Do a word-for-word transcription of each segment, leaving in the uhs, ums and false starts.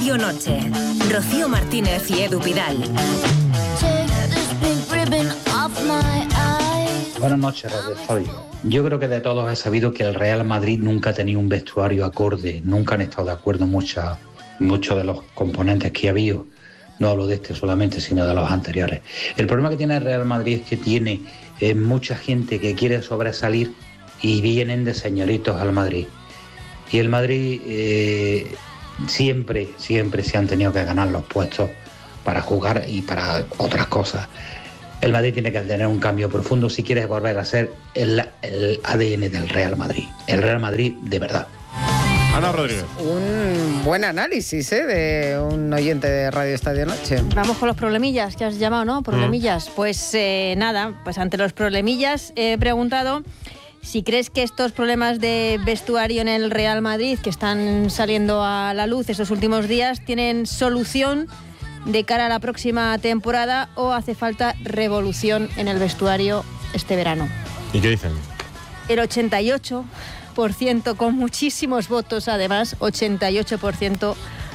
Estadio Noche. Rocío Martínez y Edu Pidal. Buenas noches, Radio Estadio. Yo creo que de todos he sabido que el Real Madrid nunca ha tenido un vestuario acorde, nunca han estado de acuerdo muchas, muchos de los componentes que ha habido. No hablo de este solamente, sino de los anteriores. El problema que tiene el Real Madrid es que tiene eh, mucha gente que quiere sobresalir y vienen de señoritos al Madrid. Y el Madrid eh, siempre, siempre se han tenido que ganar los puestos para jugar y para otras cosas. El Madrid tiene que tener un cambio profundo si quiere volver a ser el, el A D N del Real Madrid. El Real Madrid de verdad. Ana Rodríguez. Un buen análisis, ¿eh? De un oyente de Radio Estadio Noche. Vamos con los problemillas que has llamado, ¿no? Problemillas. Mm. Pues eh, nada, pues ante los problemillas he preguntado si crees que estos problemas de vestuario en el Real Madrid que están saliendo a la luz estos últimos días tienen solución de cara a la próxima temporada o hace falta revolución en el vestuario este verano. ¿Y qué dicen? El ochenta y ocho por ciento, con muchísimos votos además, ochenta y ocho por ciento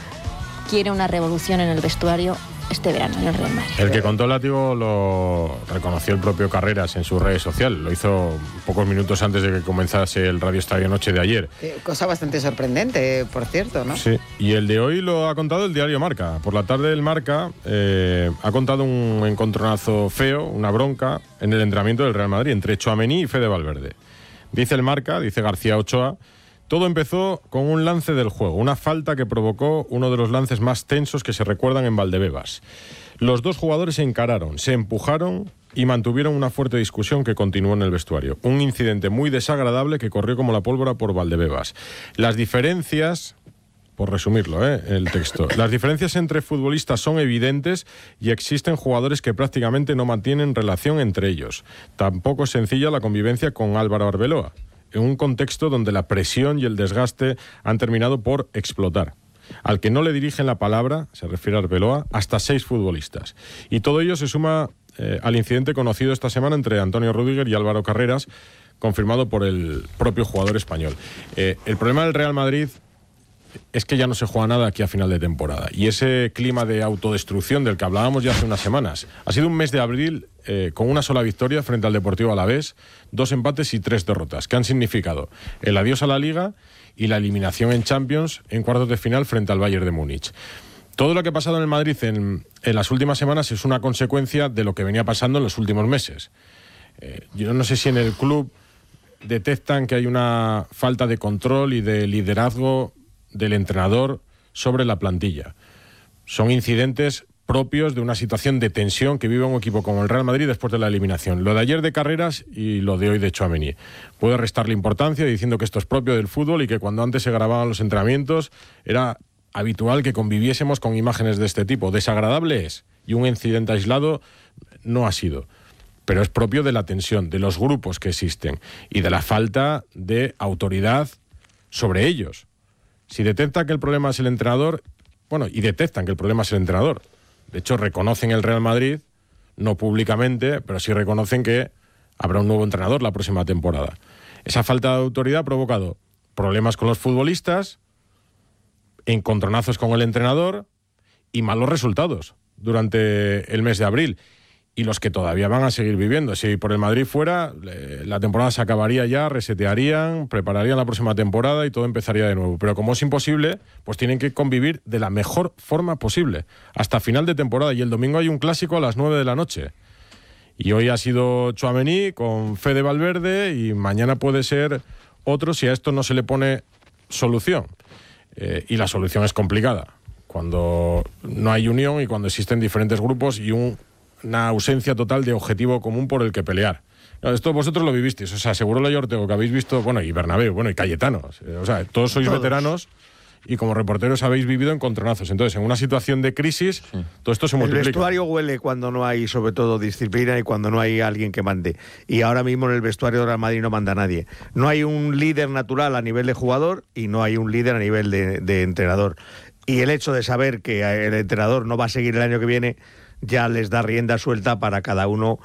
quiere una revolución en el vestuario este verano en el Real Madrid. El que contó el látigo lo reconoció el propio Carreras en sus redes sociales. Lo hizo pocos minutos antes de que comenzase el Radio Estadio Noche de ayer. Eh, cosa bastante sorprendente, por cierto, ¿no? Sí, y el de hoy lo ha contado el diario Marca. Por la tarde el Marca eh, ha contado un encontronazo feo, una bronca, en el entrenamiento del Real Madrid entre Tchouaméni y Fede Valverde. Dice el Marca, dice García Ochoa, todo empezó con un lance del juego, una falta que provocó uno de los lances más tensos que se recuerdan en Valdebebas. Los dos jugadores se encararon, se empujaron y mantuvieron una fuerte discusión que continuó en el vestuario. Un incidente muy desagradable que corrió como la pólvora por Valdebebas. Las diferencias, por resumirlo, ¿eh? el texto, las diferencias entre futbolistas son evidentes y existen jugadores que prácticamente no mantienen relación entre ellos. Tampoco es sencilla la convivencia con Álvaro Arbeloa, en un contexto donde la presión y el desgaste han terminado por explotar. Al que no le dirigen la palabra, se refiere a Arbeloa, hasta seis futbolistas. Y todo ello se suma eh, al incidente conocido esta semana entre Antonio Rüdiger y Álvaro Carreras, confirmado por el propio jugador español. Eh, el problema del Real Madrid es que ya no se juega nada aquí a final de temporada. Y ese clima de autodestrucción del que hablábamos ya hace unas semanas. Ha sido un mes de abril eh, con una sola victoria frente al Deportivo Alavés, dos empates y tres derrotas, que han significado el adiós a la Liga y la eliminación en Champions en cuartos de final frente al Bayern de Múnich. Todo lo que ha pasado en el Madrid en, en las últimas semanas es una consecuencia de lo que venía pasando en los últimos meses. Eh, yo no sé si en el club detectan que hay una falta de control y de liderazgo del entrenador sobre la plantilla. Son incidentes propios de una situación de tensión que vive un equipo como el Real Madrid después de la eliminación. Lo de ayer de Carreras y lo de hoy de Tchouaméni. Puede restarle importancia diciendo que esto es propio del fútbol y que cuando antes se grababan los entrenamientos era habitual que conviviésemos con imágenes de este tipo. Desagradable es, y un incidente aislado no ha sido. Pero es propio de la tensión, de los grupos que existen y de la falta de autoridad sobre ellos. Si detectan que el problema es el entrenador, bueno, y detectan que el problema es el entrenador. De hecho, reconocen el Real Madrid, no públicamente, pero sí reconocen que habrá un nuevo entrenador la próxima temporada. Esa falta de autoridad ha provocado problemas con los futbolistas, encontronazos con el entrenador y malos resultados durante el mes de abril. Y los que todavía van a seguir viviendo. Si por el Madrid fuera, la temporada se acabaría ya, resetearían, prepararían la próxima temporada y todo empezaría de nuevo. Pero como es imposible, pues tienen que convivir de la mejor forma posible, hasta final de temporada. Y el domingo hay un clásico a las nueve de la noche. Y hoy ha sido Tchouaméni con Fede Valverde y mañana puede ser otro si a esto no se le pone solución. Eh, y la solución es complicada. Cuando no hay unión y cuando existen diferentes grupos y un... una ausencia total de objetivo común por el que pelear. Esto vosotros lo vivisteis, o sea, seguro Loyo Ortego que habéis visto, bueno, y Bernabéu, bueno, y Cayetano, o sea, todos sois todos. veteranos y como reporteros habéis vivido encontronazos. Entonces, en una situación de crisis, sí. todo esto se multiplica. El vestuario huele cuando no hay, sobre todo, disciplina y cuando no hay alguien que mande. Y ahora mismo en el vestuario de Real Madrid no manda nadie. No hay un líder natural a nivel de jugador y no hay un líder a nivel de, de entrenador. Y el hecho de saber que el entrenador no va a seguir el año que viene ya les da rienda suelta para cada uno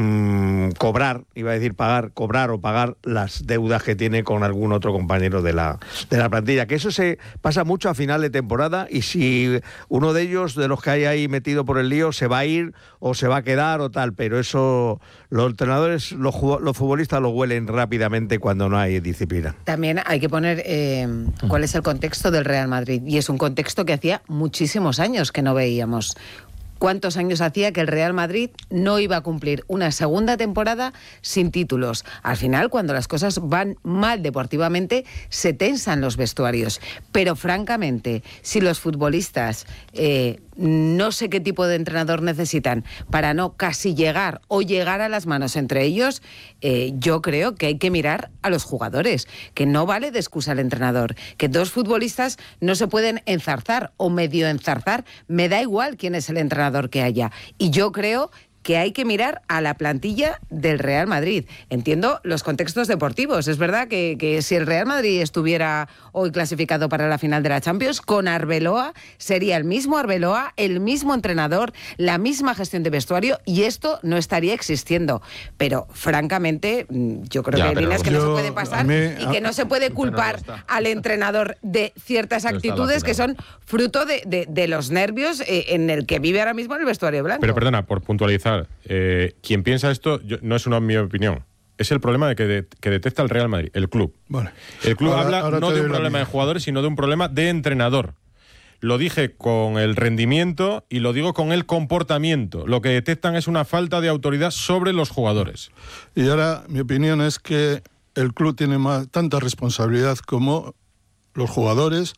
mmm, cobrar, iba a decir pagar, cobrar o pagar las deudas que tiene con algún otro compañero de la, de la plantilla. Que eso se pasa mucho a final de temporada, y si uno de ellos, de los que hay ahí metido por el lío, se va a ir o se va a quedar o tal, pero eso los entrenadores, los, los futbolistas lo huelen rápidamente cuando no hay disciplina. También hay que poner eh, cuál es el contexto del Real Madrid, y es un contexto que hacía muchísimos años que no veíamos. ¿Cuántos años hacía que el Real Madrid no iba a cumplir una segunda temporada sin títulos? Al final, cuando las cosas van mal deportivamente, se tensan los vestuarios. Pero francamente, si los futbolistas eh, no sé qué tipo de entrenador necesitan para no casi llegar o llegar a las manos entre ellos, eh, yo creo que hay que mirar a los jugadores, que no vale de excusa el entrenador, que dos futbolistas no se pueden enzarzar o medio enzarzar, me da igual quién es el entrenador que haya. Y yo creo que hay que mirar a la plantilla del Real Madrid. Entiendo los contextos deportivos. Es verdad que, que si el Real Madrid estuviera hoy clasificado para la final de la Champions, con Arbeloa sería el mismo Arbeloa, el mismo entrenador, la misma gestión de vestuario, y esto no estaría existiendo. Pero, francamente, yo creo ya, que hay líneas que yo, no se pueden pasar mí, y que no se puede culpar al entrenador de ciertas actitudes que son fruto de, de, de los nervios eh, en el que vive ahora mismo en el vestuario blanco. Pero, perdona, por puntualizar, Eh, quien piensa esto yo, no es una mi opinión, es el problema de que, de, que detecta el Real Madrid, el club. Vale. El club ahora, habla ahora no de un problema de jugadores, sino de un problema de entrenador. Lo dije con el rendimiento y lo digo con el comportamiento. Lo que detectan es una falta de autoridad sobre los jugadores. Y ahora mi opinión es que el club tiene más, tanta responsabilidad como los jugadores,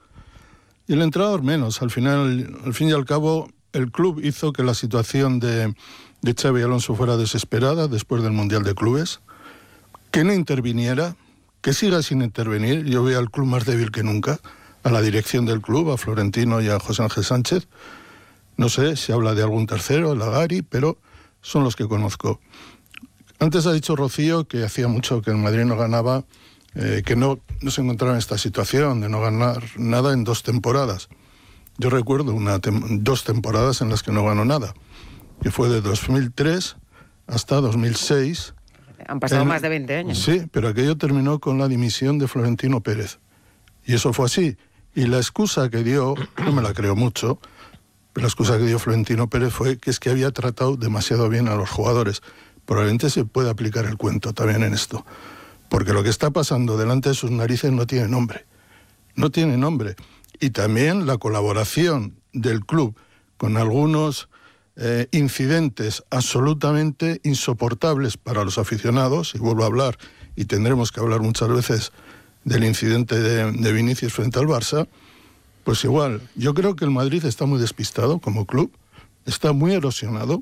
y el entrenador menos. Al final, al fin y al cabo, el club hizo que la situación de de Xabi Alonso fuera desesperada después del Mundial de Clubes, que no interviniera, que siga sin intervenir. Yo veo al club más débil que nunca, a la dirección del club, a Florentino y a José Ángel Sánchez. No sé si habla de algún tercero, Lagari, pero son los que conozco. Antes ha dicho Rocío que hacía mucho que el Madrid no ganaba, eh, que no, no se encontraba en esta situación de no ganar nada en dos temporadas. Yo recuerdo una tem- dos temporadas en las que no ganó nada, que fue de dos mil tres hasta dos mil seis. Han pasado en, más de veinte años. Sí, pero aquello terminó con la dimisión de Florentino Pérez. Y eso fue así. Y la excusa que dio, no me la creo mucho, pero la excusa que dio Florentino Pérez fue que es que había tratado demasiado bien a los jugadores. Probablemente se puede aplicar el cuento también en esto. Porque lo que está pasando delante de sus narices no tiene nombre. No tiene nombre. Y también la colaboración del club con algunos Eh, incidentes absolutamente insoportables para los aficionados, y vuelvo a hablar, y tendremos que hablar muchas veces del incidente de, de Vinicius frente al Barça, pues igual, yo creo que el Madrid está muy despistado como club, está muy erosionado,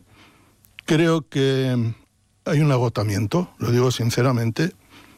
creo que hay un agotamiento, lo digo sinceramente,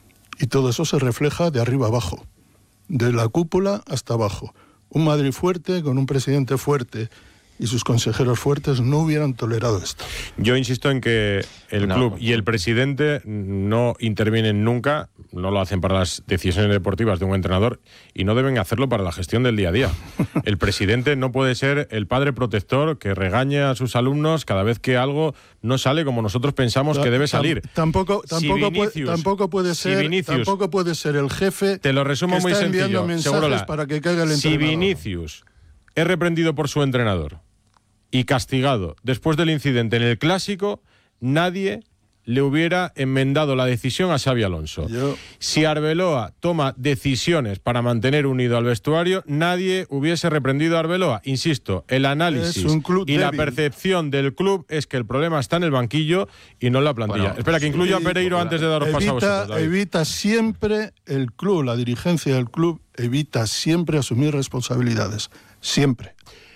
y todo eso se refleja de arriba abajo, de la cúpula hasta abajo. Un Madrid fuerte, con un presidente fuerte y sus consejeros fuertes, no hubieran tolerado esto. Yo insisto en que el no. club y el presidente no intervienen nunca, no lo hacen para las decisiones deportivas de un entrenador, y no deben hacerlo para la gestión del día a día. El presidente no puede ser el padre protector que regaña a sus alumnos cada vez que algo no sale como nosotros pensamos que debe salir. Tampoco, tampoco, si Vinicius, puede, tampoco puede ser, si Vinicius, tampoco puede ser el jefe. Te lo resumo que muy está sencillo. enviando mensajes Segurola, para que caiga el si entrenador. Vinicius es reprendido por su entrenador y castigado después del incidente en el Clásico, nadie le hubiera enmendado la decisión a Xabi Alonso. Yo... Si Arbeloa toma decisiones para mantener unido al vestuario, nadie hubiese reprendido a Arbeloa. Insisto, el análisis y débil. La percepción del club es que el problema está en el banquillo y no en la plantilla. Bueno, Espera, que incluyo sí, a Pereiro bueno, antes de daros evita, paso a vosotros, David. Evita siempre el club, la dirigencia del club, evita siempre asumir responsabilidades. Siempre.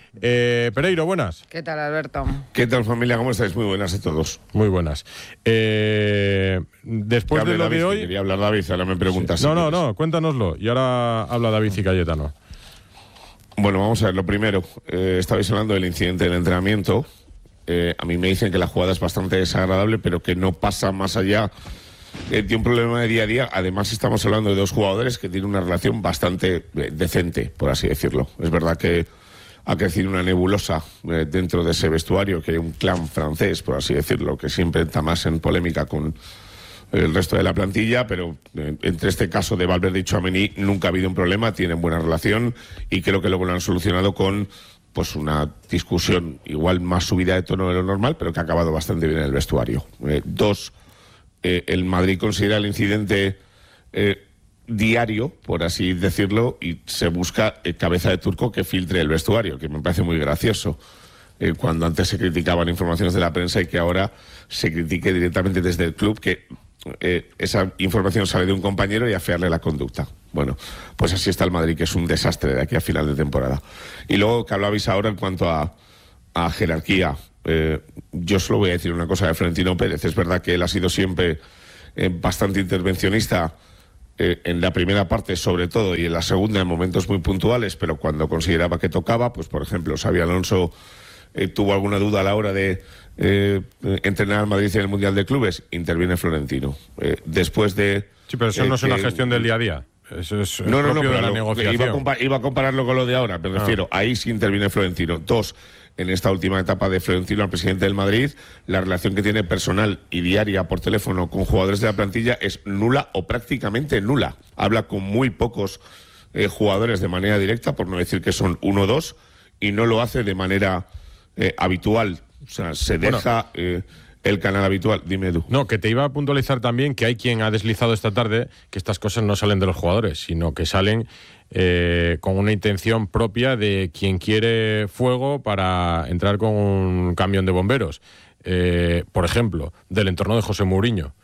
Eh, Pereiro, buenas. ¿Qué tal, Alberto? ¿Qué tal, familia? ¿Cómo estáis? Muy buenas a todos. Muy buenas. Eh, después de lo David, de hoy... Quería hablar David, ahora me preguntas. Sí. No, si no, quieres. no, cuéntanoslo. Y ahora habla David y Cayetano. Bueno, vamos a ver, lo primero. Eh, estabais hablando del incidente del entrenamiento. Eh, a mí me dicen que la jugada es bastante desagradable, pero que no pasa más allá de un problema de día a día. Además, estamos hablando de dos jugadores que tienen una relación bastante decente, por así decirlo. Es verdad que ha crecido una nebulosa eh, dentro de ese vestuario, que hay un clan francés, por así decirlo, que siempre está más en polémica con el resto de la plantilla, pero eh, entre este caso de Valverde y Tchouaméni nunca ha habido un problema, tienen buena relación y creo que luego lo han solucionado con pues una discusión igual más subida de tono de lo normal, pero que ha acabado bastante bien en el vestuario. Eh, dos, eh, el Madrid considera el incidente eh, diario, por así decirlo, y se busca eh, cabeza de turco que filtre el vestuario, que me parece muy gracioso. Eh, cuando antes se criticaban informaciones de la prensa y que ahora se critique directamente desde el club que eh, esa información sale de un compañero y afearle la conducta. Bueno, pues así está el Madrid, que es un desastre de aquí a final de temporada. Y luego que hablabais ahora en cuanto a, a jerarquía, eh, yo solo voy a decir una cosa de Florentino Pérez. Es verdad que él ha sido siempre eh, bastante intervencionista eh, en la primera parte sobre todo y en la segunda en momentos muy puntuales, pero cuando consideraba que tocaba, pues por ejemplo Xabi Alonso eh, tuvo alguna duda a la hora de eh, entrenar al Madrid en el Mundial de Clubes, interviene Florentino. Eh, después de... Sí, pero eso eh, no es una que, gestión del día a día. Eso es no, no, no, propio pero de la lo, negociación. Iba a, compa iba a compararlo con lo de ahora, me ah. refiero, ahí sí interviene Florentino. Dos, en esta última etapa de Florentino al presidente del Madrid, la relación que tiene personal y diaria por teléfono con jugadores de la plantilla es nula o prácticamente nula. Habla con muy pocos eh, jugadores de manera directa, por no decir que son uno o dos, y no lo hace de manera eh, habitual. O sea, se deja... Bueno. Eh, el canal habitual, dime tú. No, que te iba a puntualizar también que hay quien ha deslizado esta tarde que estas cosas no salen de los jugadores, sino que salen eh, con una intención propia de quien quiere fuego para entrar con un camión de bomberos. Eh, por ejemplo, del entorno de José Mourinho,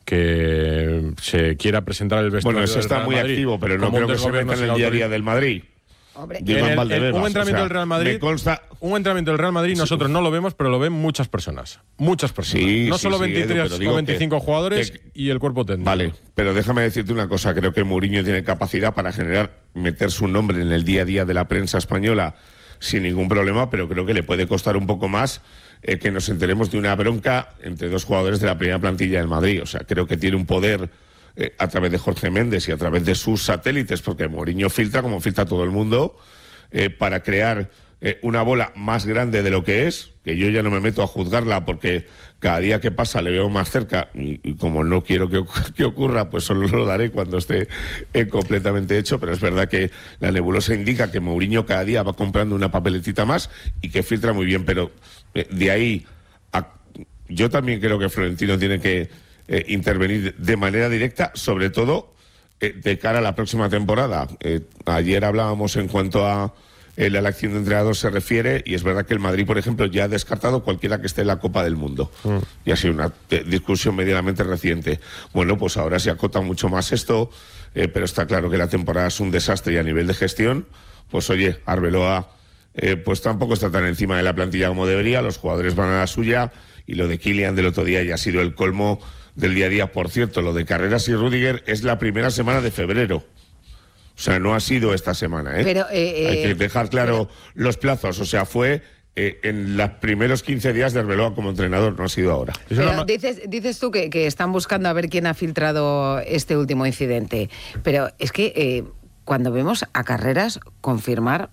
que se quiera presentar el vestuario. Bueno, eso está muy Madrid, activo, pero no creo que se meta en el día a día del Madrid. Hombre, en el, el, un entrenamiento o sea, del Real Madrid, consta... un entrenamiento del Real Madrid sí. Nosotros no lo vemos, pero lo ven muchas personas, muchas personas. Sí, no sí, solo sí, veintitrés Edu, o veinticinco que, jugadores que, y el cuerpo técnico. Vale, pero déjame decirte una cosa, creo que Mourinho tiene capacidad para generar, meter su nombre en el día a día de la prensa española sin ningún problema, pero creo que le puede costar un poco más eh, que nos enteremos de una bronca entre dos jugadores de la primera plantilla del Madrid. O sea, creo que tiene un poder eh, a través de Jorge Méndez y a través de sus satélites, porque Mourinho filtra como filtra todo el mundo, Eh, para crear eh, una bola más grande de lo que es, que yo ya no me meto a juzgarla porque cada día que pasa le veo más cerca y, y como no quiero que, que ocurra, pues solo lo daré cuando esté eh, completamente hecho, pero es verdad que la nebulosa indica que Mourinho cada día va comprando una papeletita más y que filtra muy bien, pero eh, de ahí a, yo también creo que Florentino tiene que eh, intervenir de manera directa, sobre todo de cara a la próxima temporada. Eh, ayer hablábamos en cuanto a eh, la elección de entrenador se refiere, y es verdad que el Madrid, por ejemplo, ya ha descartado cualquiera que esté en la Copa del Mundo. Mm. Y ha sido una eh, discusión medianamente reciente. Bueno, pues ahora se acota mucho más esto, eh, pero está claro que la temporada es un desastre y a nivel de gestión, pues oye, Arbeloa eh, pues tampoco está tan encima de la plantilla como debería, los jugadores van a la suya, y lo de Kylian del otro día ya ha sido el colmo del día a día. Por cierto, lo de Carreras y Rüdiger es la primera semana de febrero. O sea, no ha sido esta semana, ¿eh? Pero, eh, hay que eh, dejar claro pero... los plazos. O sea, fue eh, en los primeros quince días de Arbeloa como entrenador, no ha sido ahora. Pero dices, dices tú que, que están buscando a ver quién ha filtrado este último incidente. Pero es que eh, cuando vemos a Carreras confirmar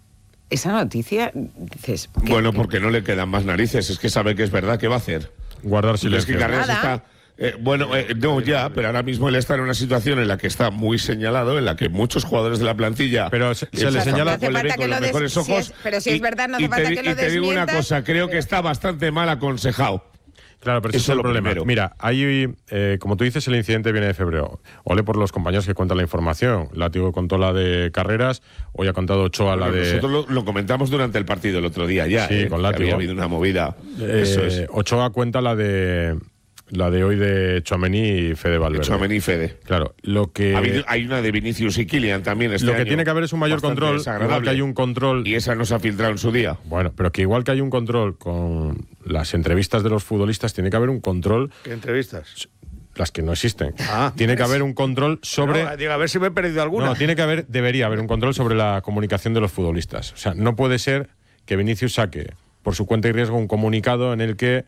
esa noticia, dices... ¿qué, bueno, qué? porque no le quedan más narices. Es que sabe que es verdad, ¿qué va a hacer? Guardar silencio. Es que Carreras está... Eh, bueno, eh, no ya, pero ahora mismo él está en una situación en la que está muy señalado, en la que muchos jugadores de la plantilla... Pero se, se le señala... No hace falta que lo des... si es, pero si es verdad, no hace falta te, que lo desmientas. Y te digo una cosa, creo pero... que está bastante mal aconsejado. Claro, pero ese Eso es el lo problema. primero. Mira, hay, eh, como tú dices, el incidente viene de febrero. Ole por los compañeros que cuentan la información. Látigo contó la de Carreras, hoy ha contado Ochoa la bueno, de... Nosotros lo, lo comentamos durante el partido el otro día ya, sí, eh, con Látigo. Había habido una movida. Eh, Eso es. Ochoa cuenta la de... La de hoy de Tchouaméni y Fede Valverde. Tchouaméni y Fede. Claro, lo que... Ha habido, hay una de Vinicius y Kylian también este Lo que año, tiene que haber es un mayor control, igual que hay un control... Y esa no se ha filtrado en su día. Bueno, pero que igual que hay un control con las entrevistas de los futbolistas, tiene que haber un control... ¿Qué entrevistas? Las que no existen. Ah, tiene pues. que haber un control sobre... No, digo, a ver si me he perdido alguna. No, tiene que haber, debería haber un control sobre la comunicación de los futbolistas. O sea, no puede ser que Vinicius saque por su cuenta y riesgo un comunicado en el que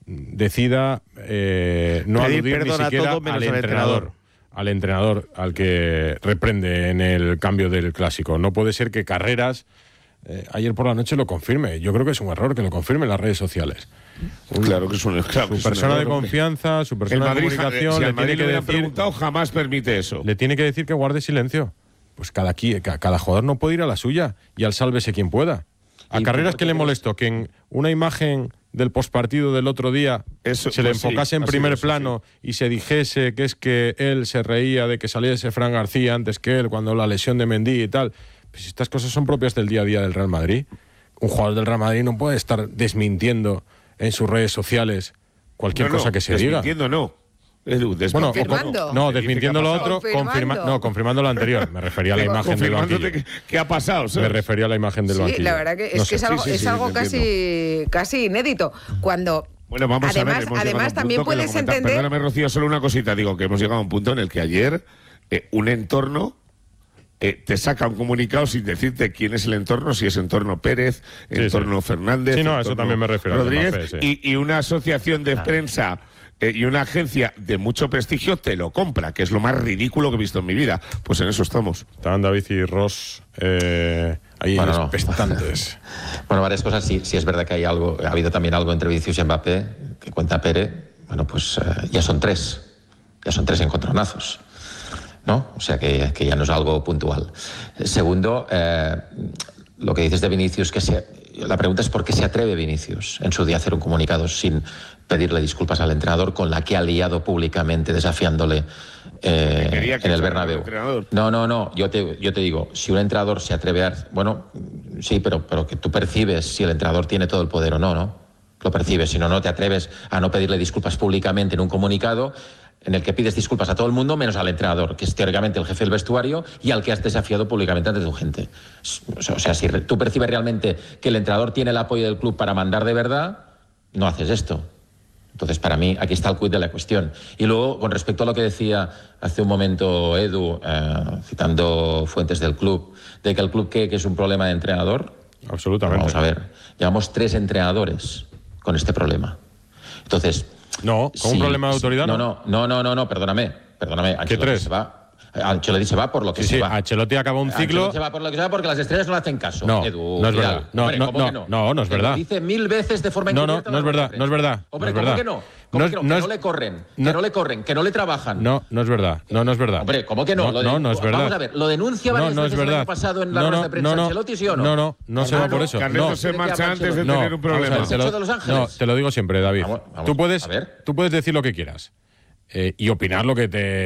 decida eh, no Pedir aludir ni perdón a siquiera todo menos al al entrenador, entrenador. al entrenador al que reprende en el cambio del clásico. No puede ser que Carreras eh, ayer por la noche lo confirme. Yo creo que es un error que lo confirme en las redes sociales. Claro que es un, claro, su que es persona un de error, confianza, su persona el Madrid, de comunicación, si le al Madrid tiene que le decir, preguntado, jamás permite eso. Le tiene que decir que guarde silencio. Pues cada, cada jugador no puede ir a la suya y al sálvese quien pueda. A Carreras, ¿qué le molestó? Que en una imagen del postpartido del otro día Eso, se le pues enfocase sí, en ha primer sido eso, plano y se dijese que es que él se reía de que saliese Fran García antes que él cuando la lesión de Mendy y tal. Pues estas cosas son propias del día a día del Real Madrid. Un jugador del Real Madrid no puede estar desmintiendo en sus redes sociales cualquier no, no, cosa que se diga. Desmintiendo no. Edu, bueno, confirmando. no, desmintiendo lo otro, confirma, no, confirmando lo anterior. Me refería a la imagen del banquillo. Que, ¿Qué ha pasado? ¿sabes? Me refería a la imagen del sí, banquillo. Sí, la verdad que es no que sé. es algo, sí, sí, es sí, algo casi, casi inédito. Cuando bueno, vamos además, a ver, hemos además también puedes entender. Perdóname, Rocío, solo una cosita. Digo que hemos llegado a un punto en el que ayer eh, un entorno eh, te saca un comunicado sin decirte quién es el entorno, si es entorno Pérez, sí, entorno sí. Fernández. Sí, no, entorno eso también me refiero. Rodríguez, a Fe, sí. y, y una asociación de prensa. Eh, y una agencia de mucho prestigio te lo compra, que es lo más ridículo que he visto en mi vida. Pues en eso estamos. Estaban David y Ross eh, ahí bueno, no. expectantes. Bueno, varias cosas. Sí, sí es verdad que hay algo, ha habido también algo entre Vinicius y Mbappé, que cuenta Pérez. Bueno, pues eh, ya son tres. Ya son tres encontronazos, ¿no? O sea que, que ya no es algo puntual. Segundo, eh, lo que dices de Vinicius, que se, la pregunta es por qué se atreve Vinicius en su día a hacer un comunicado sin pedirle disculpas al entrenador, con la que ha liado públicamente desafiándole eh, en el Bernabéu. No, no, no, yo te, yo te digo, si un entrenador se atreve a... Bueno, sí, pero, pero que tú percibes si el entrenador tiene todo el poder o no, ¿no? Lo percibes, si no, no te atreves a no pedirle disculpas públicamente en un comunicado en el que pides disculpas a todo el mundo menos al entrenador, que es teóricamente el jefe del vestuario y al que has desafiado públicamente ante tu gente. O sea, si tú percibes realmente que el entrenador tiene el apoyo del club para mandar de verdad, no haces esto. Entonces, para mí, aquí está el quid de la cuestión. Y luego, con respecto a lo que decía hace un momento Edu, eh, citando fuentes del club, de que el club que, que es un problema de entrenador. Absolutamente. Vamos a ver, llevamos tres entrenadores con este problema. Entonces... No, con sí, un problema de autoridad, no. No, no, no, no, no, perdóname, perdóname. ¿Qué tres? Se va. Ancelotti se va por lo que sí, se sí, va. Ancelotti acabó un ciclo. Ancelotti se va por lo que se va porque las estrellas no le hacen caso. No, Edu, no es Vidal. verdad. No, Hombre, no, ¿cómo no, que no? no, no es Te verdad. lo dice mil veces de forma No, no, encubierta. no es verdad, no es verdad. Hombre, no es ¿cómo verdad. que no? ¿Cómo No que no? es- Que no no es- le corren, que no- no le corren, que no le trabajan. No, no es verdad. No, no es verdad. Hombre, ¿cómo que no? No, Lo de- no, no es verdad. Vamos a ver, ¿lo denuncia varias No, no es veces el verdad. año pasado en la No, rueda no, de prensa no, no. Ancelotti, sí o no? No, no, no se Ah, va por eso. Carleto No. se ¿De qué marcha habla antes de Ancelotti? tener un vamos a ver, problema. te lo, ¿Hecho de Los Ángeles? no, te lo digo siempre, David. Vamos, vamos, tú, puedes, a ver. tú puedes decir lo que quieras eh, y opinar lo que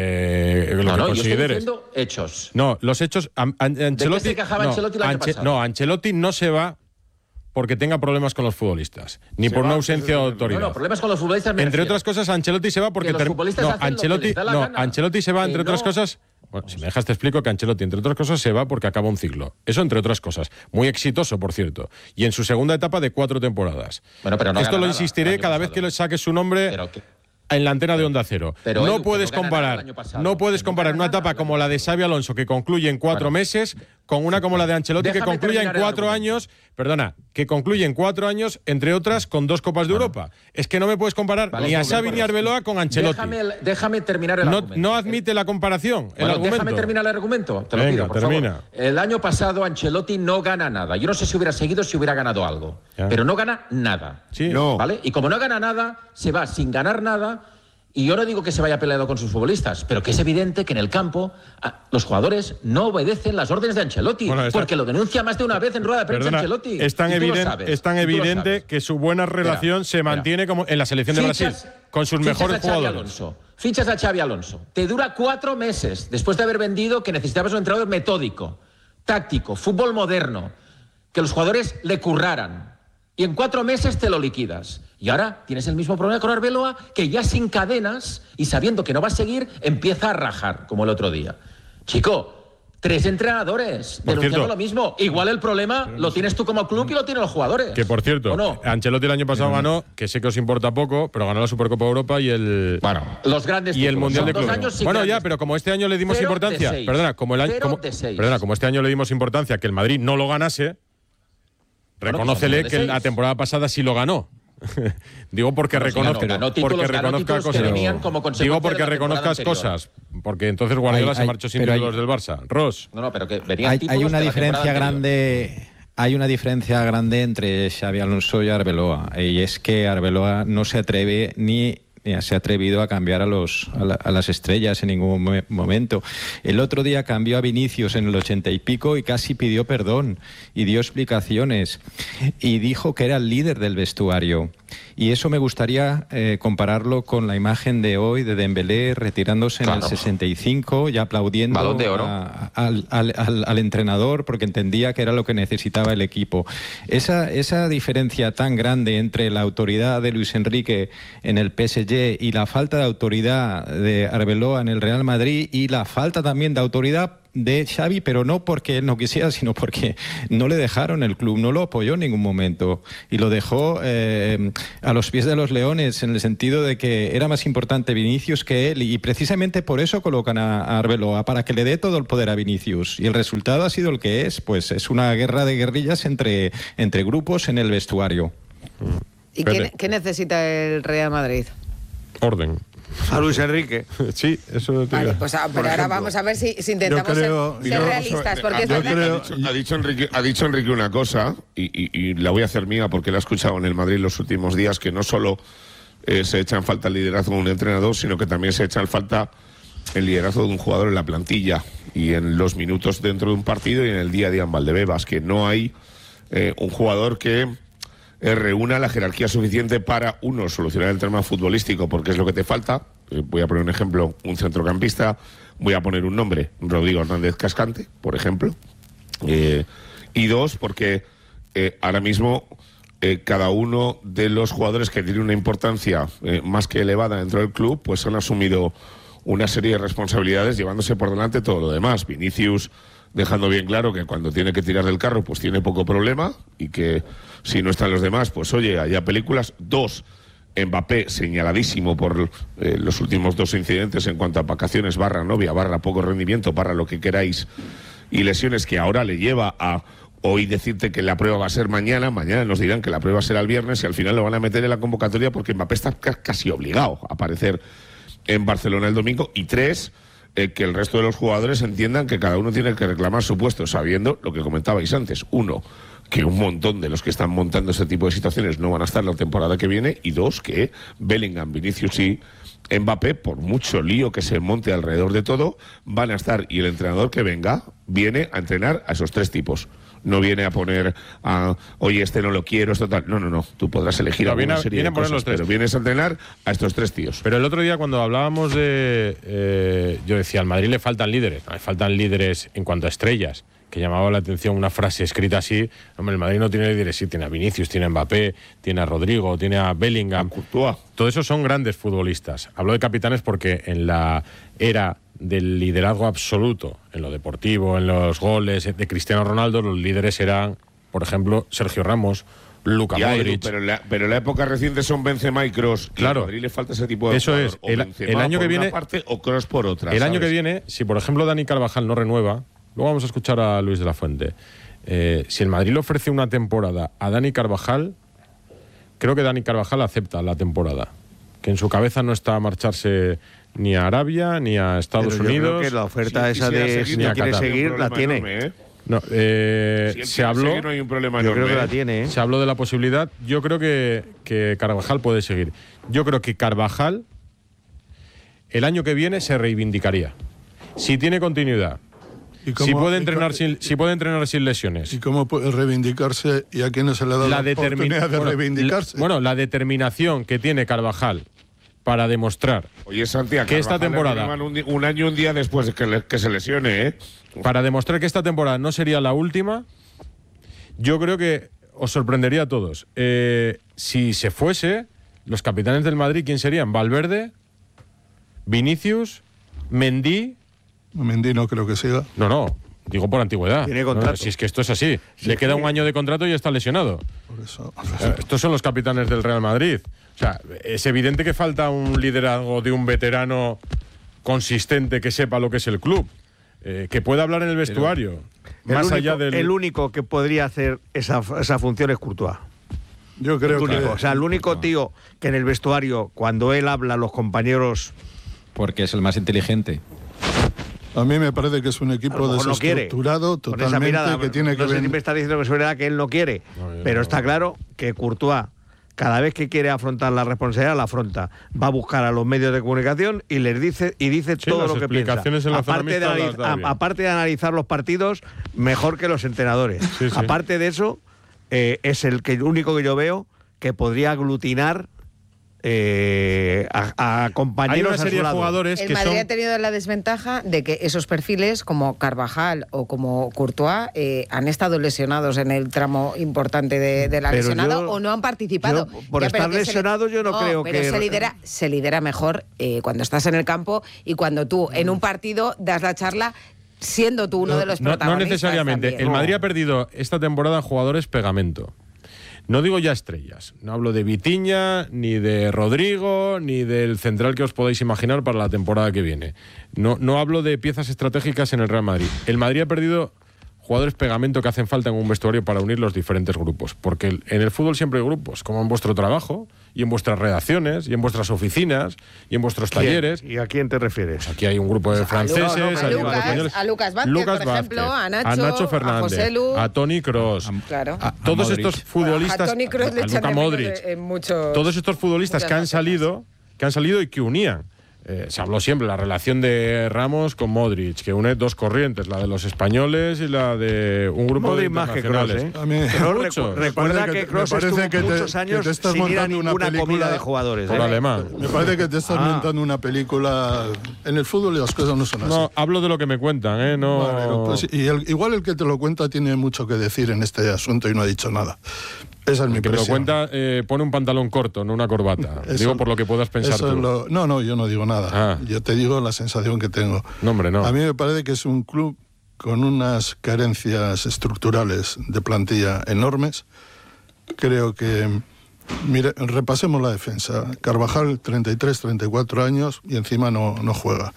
te lo No, que no, yo estoy consideres. diciendo hechos. No, los hechos. An- An- Ancelotti, se quejaba no, Ancelotti el año Anche- pasado? no, Ancelotti no se va porque tenga problemas con los futbolistas, ni Se por va, una ausencia de no, no, autoridad. No, no, problemas con los futbolistas me Entre refiero. otras cosas, Ancelotti se va porque Que los ter- futbolistas no, hacen lo que Ancelotti, les da la no, gana. Ancelotti se va Que entre otras no. cosas. Bueno, si me dejas te explico que Ancelotti, entre otras cosas, se va porque acaba un ciclo. Eso entre otras cosas. Muy exitoso, por cierto. Y en su segunda etapa de cuatro temporadas. Bueno, pero no Esto gana lo nada insistiré el año cada vez pasado. que le saques su nombre Pero que- en la antena de Onda Cero. Pero, no Edu, que puedes no gana comparar, nada el año pasado. no puedes Que no comparar gana una etapa nada. como la de Xabi Alonso, que concluye en cuatro Bueno. meses, con una como la de Ancelotti, que Déjame concluye en terminar el cuatro argumento. años, perdona, que concluye en cuatro años, entre otras, con dos Copas de Europa. Es que no me puedes comparar Vale, ni a estoy de Xavi ni a acuerdo. Arbeloa con Ancelotti. Déjame, el- déjame terminar el No, argumento. no admite la comparación, el Bueno, argumento. déjame terminar el argumento. Te lo Venga, pido, por termina. favor. El año pasado Ancelotti no gana nada. Yo no sé si hubiera seguido si hubiera ganado algo. Ya. Pero no gana nada. Sí. No. ¿Vale? Y como no gana nada, se va sin ganar nada. Y yo no digo que se vaya peleado con sus futbolistas, pero que es evidente que en el campo a, los jugadores no obedecen las órdenes de Ancelotti, Bueno, está- porque lo denuncia más de una vez en rueda de prensa Perdona, Ancelotti. es tan, Y tú lo evidente, sabes, es tan y tú lo evidente sabes. que su buena relación Espera, se espera. mantiene como en la selección de Fichas- Brasil, con sus fichas mejores a Xavi jugadores. Alonso. Fichas a Xavi Alonso. Te dura cuatro meses después de haber vendido que necesitabas un entrenador metódico, táctico, fútbol moderno, que los jugadores le curraran. Y en cuatro meses te lo liquidas. Y ahora tienes el mismo problema con Arbeloa, que ya sin cadenas y sabiendo que no va a seguir, empieza a rajar, como el otro día. Chico, tres entrenadores Por denunciando cierto- lo mismo. Igual el problema lo tienes tú como club y lo tienen los jugadores. Que por cierto, ¿O no? Ancelotti el año pasado ganó, que sé que os importa poco, pero ganó la Supercopa de Europa y el Bueno, los grandes y el títulos. Mundial Son de dos Clubes. años sin Bueno, ya, grandes pero como este año le dimos Cero de importancia, seis. perdona, como el año, Cero como, de seis. perdona, como este año le dimos importancia que el Madrid no lo ganase, Bueno, reconócele pues son que de la seis. temporada pasada sí lo ganó. Digo porque Bueno, sí, reconozca, ganó, ganó títulos, porque ganó reconozca títulos que cosas. venían como consecuencia Digo de porque la temporada reconozcas anterior. cosas, porque entonces Guardiola Hay- se hay- marchó sin pero hay- títulos del Barça. Ross. No, no, pero que venían Hay, títulos hay una de la diferencia temporada anterior. grande, hay una diferencia grande entre Xabi Alonso y Arbeloa, y es que Arbeloa no se atreve ni se ha atrevido a cambiar a, los, a, la, a las estrellas en ningún mo- momento. El otro día cambió a Vinicius en el ochenta y pico y casi pidió perdón y dio explicaciones y dijo que era el líder del vestuario. Y eso me gustaría eh, compararlo con la imagen de hoy de Dembélé retirándose claro. en el sesenta y cinco y aplaudiendo Balón de oro. A, al, al, al, al entrenador porque entendía que era lo que necesitaba el equipo. Esa, esa diferencia tan grande entre la autoridad de Luis Enrique en el P S G y la falta de autoridad de Arbeloa en el Real Madrid y la falta también de autoridad de Xavi, pero no porque él no quisiera, sino porque no le dejaron el club, no lo apoyó en ningún momento y lo dejó eh, a los pies de los leones, en el sentido de que era más importante Vinicius que él, y precisamente por eso colocan a, a Arbeloa, para que le dé todo el poder a Vinicius, y el resultado ha sido el que es, pues es una guerra de guerrillas entre, entre grupos en el vestuario. ¿Y qué, qué necesita el Real Madrid? Orden. A Luis Enrique. Sí, eso te vale, pues a, pero ahora vamos a ver si, si intentamos creo, ser, ser no, realistas. Porque yo es creo, ha, dicho, ha, dicho Enrique, ha dicho Enrique una cosa, y, y, y la voy a hacer mía porque la he escuchado en el Madrid los últimos días, que no solo eh, se echa en falta el liderazgo de un entrenador, sino que también se echa en falta el liderazgo de un jugador en la plantilla y en los minutos dentro de un partido y en el día a día en Valdebebas, que no hay eh, un jugador que Eh, reúna la jerarquía suficiente para, uno, solucionar el tema futbolístico, porque es lo que te falta. Eh, voy a poner un ejemplo, un centrocampista, voy a poner un nombre, Rodrigo Hernández Cascante, por ejemplo. Eh, y dos, porque eh, ahora mismo eh, cada uno de los jugadores que tiene una importancia eh, más que elevada dentro del club, pues han asumido una serie de responsabilidades llevándose por delante todo lo demás. Vinicius dejando bien claro que cuando tiene que tirar del carro pues tiene poco problema y que si no están los demás, pues oye, haya películas. Dos, Mbappé señaladísimo por eh, los últimos dos incidentes en cuanto a vacaciones barra novia, barra poco rendimiento, barra lo que queráis, y lesiones que ahora le lleva a hoy decirte que la prueba va a ser mañana, mañana nos dirán que la prueba será el viernes y al final lo van a meter en la convocatoria porque Mbappé está casi obligado a aparecer en Barcelona el domingo. Y tres, Eh, que el resto de los jugadores entiendan que cada uno tiene que reclamar su puesto, sabiendo lo que comentabais antes. Uno, que un montón de los que están montando este tipo de situaciones no van a estar la temporada que viene. Y dos, que Bellingham, Vinicius y Mbappé, por mucho lío que se monte alrededor de todo, van a estar. Y el entrenador que venga viene a entrenar a esos tres tipos. No viene a poner a, oye, este no lo quiero, esto tal. No, no, no. Tú podrás elegir no, alguna viene, serie viene de cosas, pero vienes a entrenar a estos tres tíos. Pero el otro día cuando hablábamos de... Eh, yo decía, al Madrid le faltan líderes. Le faltan líderes en cuanto a estrellas, que llamaba la atención una frase escrita así. Hombre, el Madrid no tiene líderes. Sí, tiene a Vinicius, tiene a Mbappé, tiene a Rodrigo, tiene a Bellingham. Courtois. Todos esos son grandes futbolistas. Hablo de capitanes porque en la era del liderazgo absoluto, en lo deportivo, en los goles de Cristiano Ronaldo, los líderes eran, por ejemplo, Sergio Ramos, Luka ya, Modric. Pero en, la, pero en la época reciente son Benzema y Kroos. Claro. Y a Madrid le falta ese tipo de Eso jugador, es. El, o Benzema el año por que viene, una parte o Kroos por otra. El ¿sabes? año que viene, si por ejemplo Dani Carvajal no renueva, luego vamos a escuchar a Luis de la Fuente. Eh, si el Madrid le ofrece una temporada a Dani Carvajal, creo que Dani Carvajal acepta la temporada. Que en su cabeza no está a marcharse ni a Arabia ni a Estados Pero yo Unidos. Creo que la oferta esa de si no quiere seguir la tiene. Enorme, ¿eh? No, eh, si se habló. Seguir, no hay un problema yo enorme, creo que ¿eh? la tiene. ¿eh? Se habló de la posibilidad. Yo creo que, que Carvajal puede seguir. Yo creo que Carvajal el año que viene se reivindicaría. Si tiene continuidad. ¿Y cómo, si puede y entrenar cómo, sin, si puede entrenar sin lesiones. ¿Y cómo puede reivindicarse y a quiénes se le da la, la oportunidad de bueno, reivindicarse? La, bueno, la determinación que tiene Carvajal para demostrar Oye, Santiago, que esta temporada un, un año un día después de que, le, que se lesione, ¿eh? Para demostrar que esta temporada no sería la última, yo creo que os sorprendería a todos. Eh, si se fuese, los capitanes del Madrid, ¿quién serían? Valverde, Vinicius, Mendy. Mendy no creo que siga. No, no. Digo por antigüedad. Tiene contrato. No, si es que esto es así. Sí, Le queda sí. un año de contrato y está lesionado. Por eso. Eh, estos son los capitanes del Real Madrid. O sea, es evidente que falta un liderazgo de un veterano consistente que sepa lo que es el club. Eh, que pueda hablar en el vestuario. Pero más el único, allá del... El único que podría hacer esa, esa función es Courtois. Yo creo el único, que... O sea, el único tío que en el vestuario, cuando él habla, los compañeros... Porque es el más inteligente. A mí me parece que es un equipo desestructurado, no totalmente, mirada, que tiene no que sé ver... si me está diciendo que es verdad que él no quiere, no, pero no. Está claro que Courtois, cada vez que quiere afrontar la responsabilidad, la afronta. Va a buscar a los medios de comunicación y les dice y dice sí, todo lo que piensa. Aparte de, a, aparte de analizar los partidos mejor que los entrenadores. Sí, sí. Aparte de eso, eh, es el que el único que yo veo que podría aglutinar Eh, a, a compañeros. Hay una serie a su de jugadores el que Madrid son... ha tenido la desventaja de que esos perfiles como Carvajal o como Courtois eh, han estado lesionados en el tramo importante de, de la pero lesionado yo, o no han participado. Yo, por ya, estar lesionado yo no, no creo pero que... se lidera, se lidera mejor eh, cuando estás en el campo y cuando tú en un partido das la charla siendo tú uno no, de los no, protagonistas. No necesariamente. También. El Madrid ha perdido esta temporada jugadores pegamento. No digo ya estrellas, no hablo de Vitinha, ni de Rodrigo, ni del central que os podáis imaginar para la temporada que viene. No, no hablo de piezas estratégicas en el Real Madrid. El Madrid ha perdido jugadores pegamento que hacen falta en un vestuario para unir los diferentes grupos. Porque en el fútbol siempre hay grupos, como en vuestro trabajo, y en vuestras redacciones, y en vuestras oficinas, y en vuestros ¿Quién? talleres. ¿Y a quién te refieres? Pues aquí hay un grupo de franceses, no, no, hay Lucas, españoles. A Lucas Vázquez, Lucas por Vázquez, ejemplo, a Nacho, a Nacho Fernández, a José Lu, a Toni Kroos, a, claro. a todos a estos futbolistas, a Toni Kroos le a Luka Modric, en muchos, todos estos futbolistas que han salido, que han salido y que unían. Eh, se habló siempre la relación de Ramos con Modric, que une dos corrientes, la de los españoles y la de un grupo Modric de más que Kroos, ¿eh? A mí, recu recuerda que, que Kroos estuvo que te, muchos años que te sin ir a ninguna comida de jugadores. Por ¿eh? alemán. Me parece que te estás ah. montando una película. En el fútbol y las cosas no son así. No, hablo de lo que me cuentan, ¿eh? No... Bueno, pues, y el, igual el que te lo cuenta tiene mucho que decir en este asunto y no ha dicho nada. Esa es mi el que presión. te lo cuenta eh, pone un pantalón corto, no una corbata. Eso, digo por lo que puedas pensar tú. Lo, no, no, yo no digo nada. Ah. Yo te digo la sensación que tengo. No, hombre, no. A mí me parece que es un club con unas carencias estructurales de plantilla enormes. Creo que... Mire, repasemos la defensa. Carvajal, treinta y tres, treinta y cuatro años y encima no, no juega.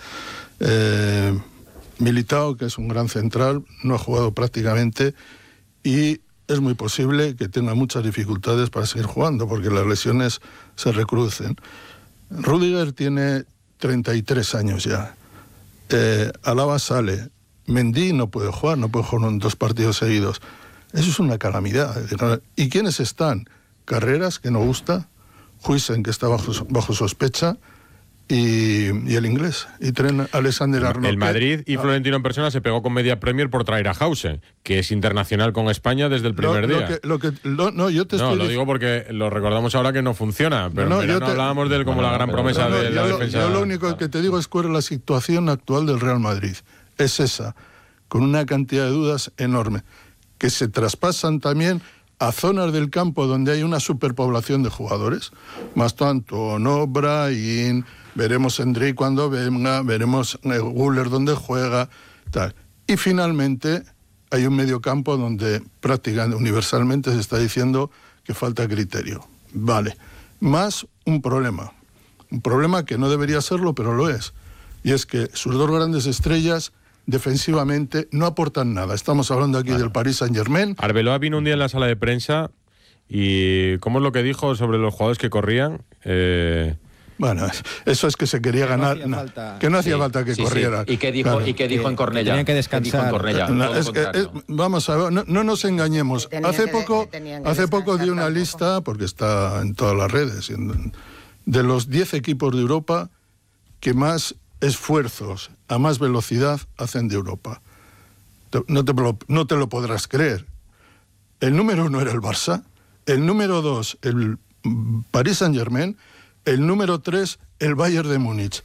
Eh, Militao, que es un gran central, no ha jugado prácticamente y... es muy posible que tenga muchas dificultades para seguir jugando, porque las lesiones se recrudecen. Rüdiger tiene treinta y tres años ya. Eh, Alaba sale. Mendy no puede jugar, no puede jugar en dos partidos seguidos. Eso es una calamidad. ¿Y quiénes están? Carreras, que no gusta. Huijsen, que está bajo, bajo sospecha. Y, y el inglés, y Trent Alexander-Arnold. El Madrid y Florentino en persona se pegó con media Premier por traer a Hausen, que es internacional con España desde el primer lo, lo día. Que, lo que, lo, no, yo te no estoy lo digo porque lo recordamos ahora que no funciona, pero no, no, en te, hablábamos de él como bueno, la gran promesa no, no, de la yo defensa. Yo lo único que te digo es cuál es la situación actual del Real Madrid. Es esa, con una cantidad de dudas enorme, que se traspasan también a zonas del campo donde hay una superpoblación de jugadores, más tanto no Brahim, veremos Endrick cuando venga, veremos Guller donde juega, tal. Y finalmente hay un medio campo donde prácticamente universalmente se está diciendo que falta criterio. Vale. Más un problema, un problema que no debería serlo, pero lo es, y es que sus dos grandes estrellas defensivamente no aportan nada. Estamos hablando aquí vale. del Paris Saint-Germain. Arbeloa vino un día en la sala de prensa y ¿cómo es lo que dijo sobre los jugadores que corrían? Eh... Bueno, eso es que se quería que ganar, no no, que no hacía sí, falta que sí, corrieran. Sí. ¿Y qué dijo, claro. ¿y qué dijo que, en Cornellà? Tenían que descansar. En Cornellà? No, es que, es, vamos a ver, no, no nos engañemos. Hace poco, hace poco di una tampoco. lista, porque está en todas las redes, de los diez equipos de Europa que más esfuerzos a más velocidad hacen de Europa. No te, lo, no te lo podrás creer. El número uno era el Barça, el número dos el Paris Saint-Germain, el número tres el Bayern de Múnich.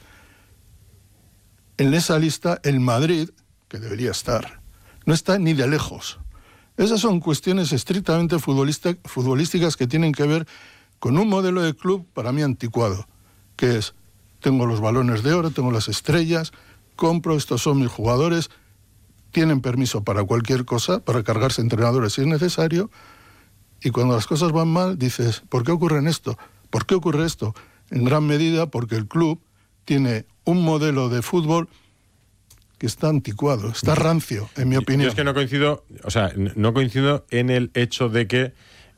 En esa lista el Madrid, que debería estar, no está ni de lejos. Esas son cuestiones estrictamente futbolísticas que tienen que ver con un modelo de club para mí anticuado, que es, tengo los balones de oro, tengo las estrellas, compro, estos son mis jugadores, tienen permiso para cualquier cosa, para cargarse entrenadores si es necesario, y cuando las cosas van mal dices, ¿por qué ocurre esto? ¿Por qué ocurre esto? En gran medida porque el club tiene un modelo de fútbol que está anticuado, está rancio, en mi opinión. Yo es que no coincido, o sea, no coincido en el hecho de que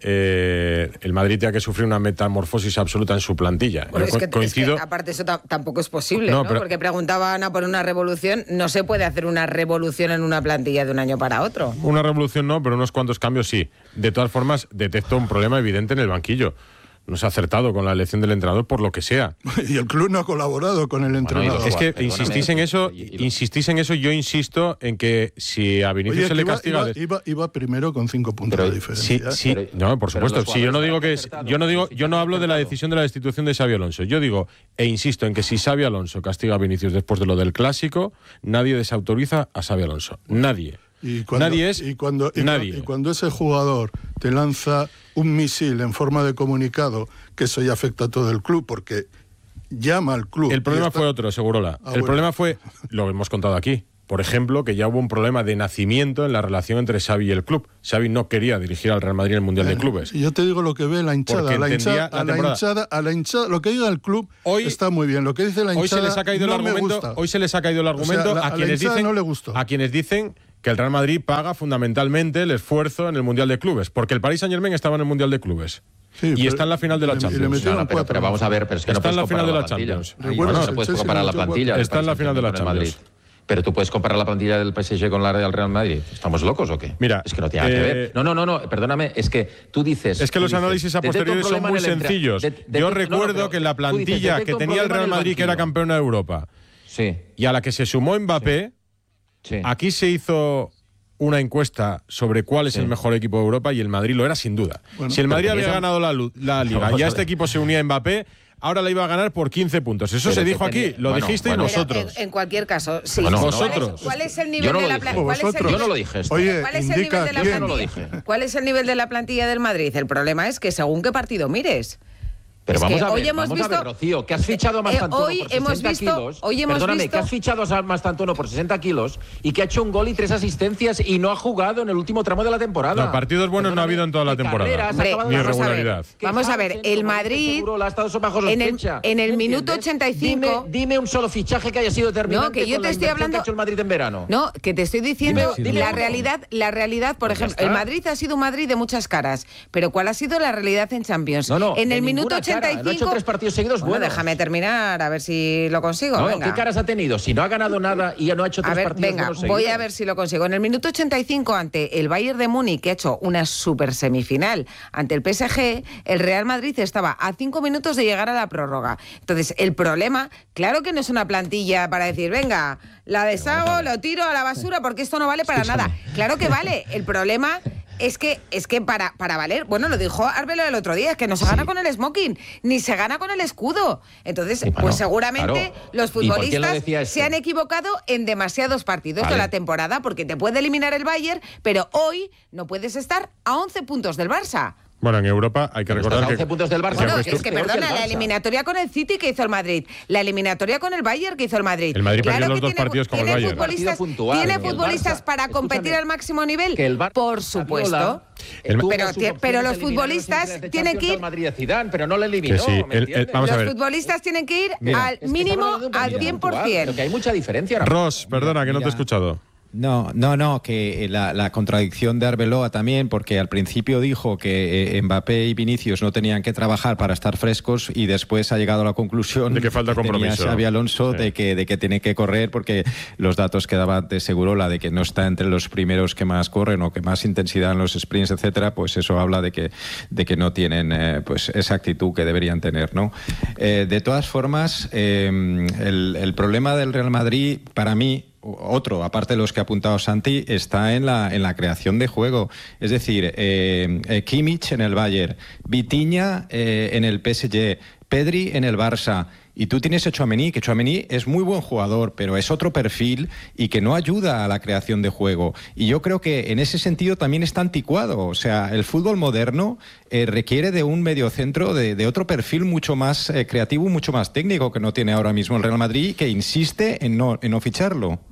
eh, el Madrid tenga que sufrir una metamorfosis absoluta en su plantilla. Bueno, Yo es, que, coincido. es que aparte eso tampoco es posible, No, ¿no? pero- Porque preguntaba Ana por una revolución. No se puede hacer una revolución en una plantilla de un año para otro. Una revolución no, pero unos cuantos cambios sí. De todas formas, detecto un problema evidente en el banquillo. No se ha acertado con la elección del entrenador por lo que sea. Y el club no ha colaborado con el entrenador. Es que Perdóname. insistís en eso, insistís en eso, yo insisto en que si a Vinicius Oye, se que le iba, castiga... iba, iba- iba primero con cinco puntos Pero- de Sí, diferencia. sí, Pero- no, por pero supuesto. los Si yo no jugadores digo que han es, acertado, yo no digo, sí, yo no han hablo de la acertado. decisión de la destitución de Xabi Alonso. Yo digo e insisto en que si Xabi Alonso castiga a Vinicius después de lo del clásico, nadie desautoriza a Xabi Alonso. Nadie. Y cuando, nadie es y cuando, y, nadie. y cuando ese jugador te lanza un misil en forma de comunicado, que eso ya afecta a todo el club, porque llama al club. El problema y está- fue otro, Segurola. Ah, el bueno. problema fue, lo hemos contado aquí, por ejemplo, que ya hubo un problema de nacimiento en la relación entre Xavi y el club. Xavi no quería dirigir al Real Madrid en el Mundial de Clubes. Y yo te digo lo que ve la hinchada. Porque La entendía hinchada, la a la temporada. hinchada, a la hinchada, lo que diga el club Hoy- está muy bien. Lo que dice la hinchada Hoy se les ha caído no el me argumento, gusta. hoy se les ha caído el O sea, argumento la- a a la quienes hinchada dicen no le gustó. a quienes dicen que el Real Madrid paga fundamentalmente el esfuerzo en el Mundial de Clubes, porque el Paris Saint-Germain estaba en el Mundial de Clubes. Sí, y pero- está en la final de la y le- y le Champions. metieron No, no, pero, cuatro. pero vamos a ver, pero es que Está no en puedes la final de la comparar plantilla. Champions. Ahí, Bueno, no sí, puedes sí, sí, comparar la metió cuatro. plantilla. del Está en la Paris final de la Saint-Germain con el Champions. Madrid. Pero tú puedes comparar la plantilla del P S G con la del Real Madrid. ¿Estamos locos o qué? Mira, es que no tiene nada eh, que ver. No, no, no, no, perdóname, es que tú dices. Es que tú los dices, análisis a detecto un posteriori son problema muy en el entra- sencillos. de- de- Yo no, no, recuerdo pero que la tú dices, plantilla detecto que un tenía el problema Real en Madrid, que era banquillo. campeona de Europa, Sí, y a la que se sumó Mbappé, sí. aquí se hizo una encuesta sobre cuál es Sí. el mejor equipo de Europa y el Madrid lo era sin duda. Bueno, si el Madrid pero había tenías a- ganado la, lu- la Liga Vamos y a a este ver. equipo se unía Mbappé, ahora la iba a ganar por quince puntos. Eso Pero se que dijo aquí, tenía- lo bueno, dijisteis bueno. Pero vosotros. en, en cualquier caso, sí. Bueno, ¿Cuál vosotros. es- ¿Cuál es el nivel Yo no de lo la dije. plantilla? ¿Cuál es el Vosotros. Yo no lo nivel- dije esto. Oye, ¿Cuál es el indica nivel de la quién. Yo no lo plantilla? dije. ¿Cuál es el nivel de la plantilla del Madrid? El problema es que según qué partido mires. Pero Es vamos que a ver, hoy hemos vamos a ver, visto- Rocío, que has fichado a Eh, Mastantuono hoy por hemos sesenta visto- kilos. hoy hemos Perdóname, visto- que has fichado a Mastantuono por sesenta kilos y que ha hecho un gol y tres asistencias y no ha jugado en el último tramo de la temporada. No, partidos buenos no ha habido en toda la Ni temporada. carreras, Hombre, acabado ni de- vamos a ver, irregularidad. Vamos a ver, Hansen, el como Madrid seguro, la ha estado bajo en el- sospecha. en el ¿Me minuto entiendes? ochenta y cinco Dime, dime un solo fichaje que haya sido determinante No, que yo con te la estoy inversión hablando- que ha hecho el Madrid en verano. No, que te estoy diciendo Dime- dime la uno. realidad, la realidad, por Pues ya ejemplo, el está. Madrid ha sido un Madrid de muchas caras, pero ¿cuál ha sido la realidad en Champions? No, no, en de el minuto ninguna ochenta y cinco. cara. No ha hecho tres partidos seguidos Bueno, buenos. déjame terminar a ver si lo consigo. No, venga. ¿qué caras ha tenido? Si no ha ganado nada y ya no ha hecho A tres ver, partidos venga, buenos voy seguidos. a ver si lo consigo. En el minuto ochenta y cinco ante el Bayern de Múnich, que ha hecho una super semifinal ante el P S G, el Real Madrid estaba a cinco minutos de llegar a la prórroga. Entonces, el problema, claro que no es una plantilla para decir, venga, la deshago, lo tiro a la basura porque esto no vale para Escúchame. nada. Claro que vale. El problema es que es que para, para valer, bueno, lo dijo Arbelo el otro día, es que no se gana con el smoking, ni se gana con el escudo. Entonces, Sí, bueno, pues seguramente claro. los ¿Y por qué lo futbolistas decía esto? se han equivocado en demasiados partidos Vale. de la temporada, porque te puede eliminar el Bayern, pero hoy no puedes estar a once puntos del Barça. Bueno, en Europa hay que Pero recordar estás a que... once puntos del Barça. Bueno, que es es que peor que perdona, el la Barça. eliminatoria con el City que hizo el Madrid, la eliminatoria con el Bayern que hizo el Madrid. El Madrid perdió Claro los que dos tiene- partidos con el tiene Bayern. futbolistas- Partido puntual, ¿Tiene el futbolistas Barça. para competir Escúchame, al máximo nivel? que el Barça, Por supuesto. Guardiola, El- tuvo Pero sus tie- opciones pero de los eliminar futbolistas semifinales de tienen que Champions ir- al Madrid de Zidane, pero no le eliminó. Que sí, ¿me el- el- entiendes? vamos a Los ver. futbolistas tienen que ir Mira, al Es que estamos mínimo hablando de un al partido cien por puntual, cien. pero que hay mucha diferencia. ahora. Ross, perdona, que no te he Mira. escuchado. No, no, no, que la, la contradicción de Arbeloa también, porque al principio dijo que eh, Mbappé y Vinicius no tenían que trabajar para estar frescos y después ha llegado a la conclusión De que falta tenía compromiso. Xabi Alonso Sí. de que de que tiene que correr porque los datos que daba de seguro la de que no está entre los primeros que más corren o que más intensidad en los sprints, etcétera, pues eso habla de que de que no tienen eh, pues esa actitud que deberían tener, ¿no? Eh, de todas formas, eh, el, el problema del Real Madrid para mí otro, aparte de los que ha apuntado Santi, está en la, en la creación de juego. Es decir, eh, eh, Kimmich en el Bayern, Vitinha eh, en el P S G, Pedri en el Barça. Y tú tienes a Tchouaméni, que Tchouaméni es muy buen jugador, pero es otro perfil y que no ayuda a la creación de juego. Y yo creo que en ese sentido también está anticuado. O sea, el fútbol moderno eh, requiere de un mediocentro de, de otro perfil mucho más eh, creativo, mucho más técnico que no tiene ahora mismo el Real Madrid, que insiste en no, en no ficharlo.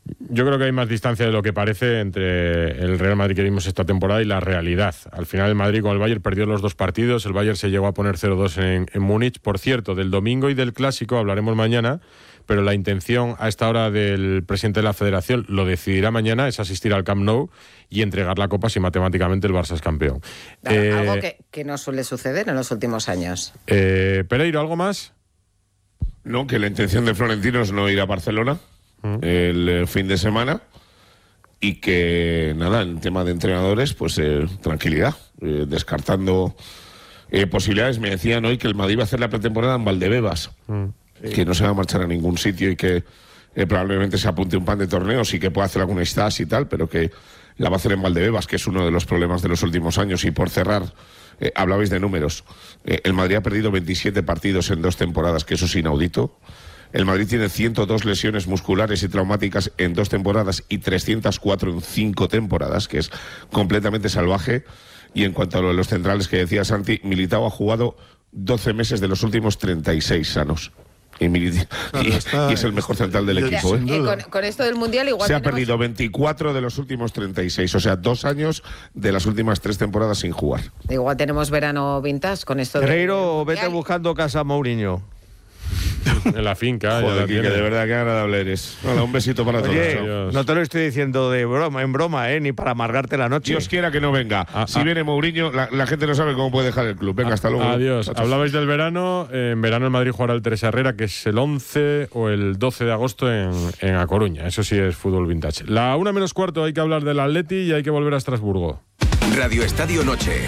Yo creo que hay más distancia de lo que parece entre el Real Madrid que vimos esta temporada y la realidad. Al final el Madrid con el Bayern perdió los dos partidos, el Bayern se llegó a poner cero dos en, en Múnich. Por cierto, del domingo y del Clásico hablaremos mañana, pero la intención a esta hora del presidente de la Federación, lo decidirá mañana, es asistir al Camp Nou y entregar la Copa si matemáticamente el Barça es campeón. Claro, eh, algo que, que no suele suceder en los últimos años. Eh, Pereiro, ¿algo más? No, que la intención de Florentino es no ir a Barcelona mm. el, el fin de semana y que, nada, en tema de entrenadores, pues eh, tranquilidad, eh, descartando eh, posibilidades. Me decían hoy que el Madrid va a hacer la pretemporada en Valdebebas. Mm. Que no se va a marchar a ningún sitio y que eh, probablemente se apunte un pan de torneos y que pueda hacer alguna stage y tal, pero que la va a hacer en Valdebebas, que es uno de los problemas de los últimos años. Y por cerrar, eh, hablabais de números. Eh, el Madrid ha perdido veintisiete partidos en dos temporadas, que eso es inaudito. El Madrid tiene ciento dos lesiones musculares y traumáticas en dos temporadas y trescientas cuatro en cinco temporadas, que es completamente salvaje. Y en cuanto a lo de los centrales que decía Santi, Militao ha jugado doce meses de los últimos treinta y seis sanos. Y, Militao, y, y es el mejor central del equipo. ¿eh? Eh, con, con esto del Mundial igual se ha tenemos... perdido veinticuatro de los últimos treinta y seis, o sea, dos años de las últimas tres temporadas sin jugar. Igual tenemos verano vintage con esto. Pereiro, vete buscando casa a Mourinho. En la finca. Joder, ya Quique, de verdad que agradable eres. Hola, un besito para Oye, todos. no te lo estoy diciendo de broma, en broma, ¿eh? Ni para amargarte la noche. Dios quiera que no venga. Ah, si ah. viene Mourinho, la, la gente no sabe cómo puede dejar el club. Venga, hasta luego. Adiós. Hablabais del verano. En verano el Madrid jugará el Teresa Herrera, que es el once o el doce de agosto en, en A Coruña. Eso sí es fútbol vintage. La una menos cuarto hay que hablar del Atleti y hay que volver a Estrasburgo. Radio Estadio Noche.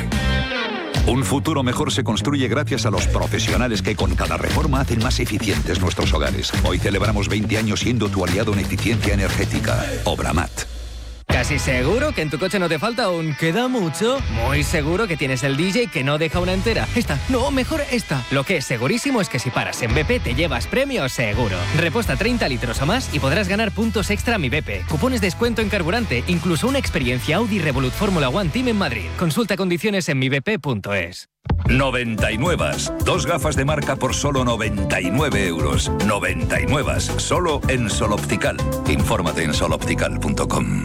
Un futuro mejor se construye gracias a los profesionales que con cada reforma hacen más eficientes nuestros hogares. Hoy celebramos veinte años siendo tu aliado en eficiencia energética. Obramat. ¿Casi seguro que en tu coche no te falta un queda mucho? Muy seguro que tienes el D J que no deja una entera. Esta, no, mejor esta. Lo que es segurísimo es que si paras en B P te llevas premio seguro. Reposta treinta litros o más y podrás ganar puntos extra Mi B P, cupones de descuento en carburante, incluso una experiencia Audi Revolut Fórmula One Team en Madrid. Consulta condiciones en mi b p punto es. noventa y nueve. Dos gafas de marca por solo noventa y nueve euros. noventa y nueve. Solo en Sol Optical. Infórmate en sol optical punto com.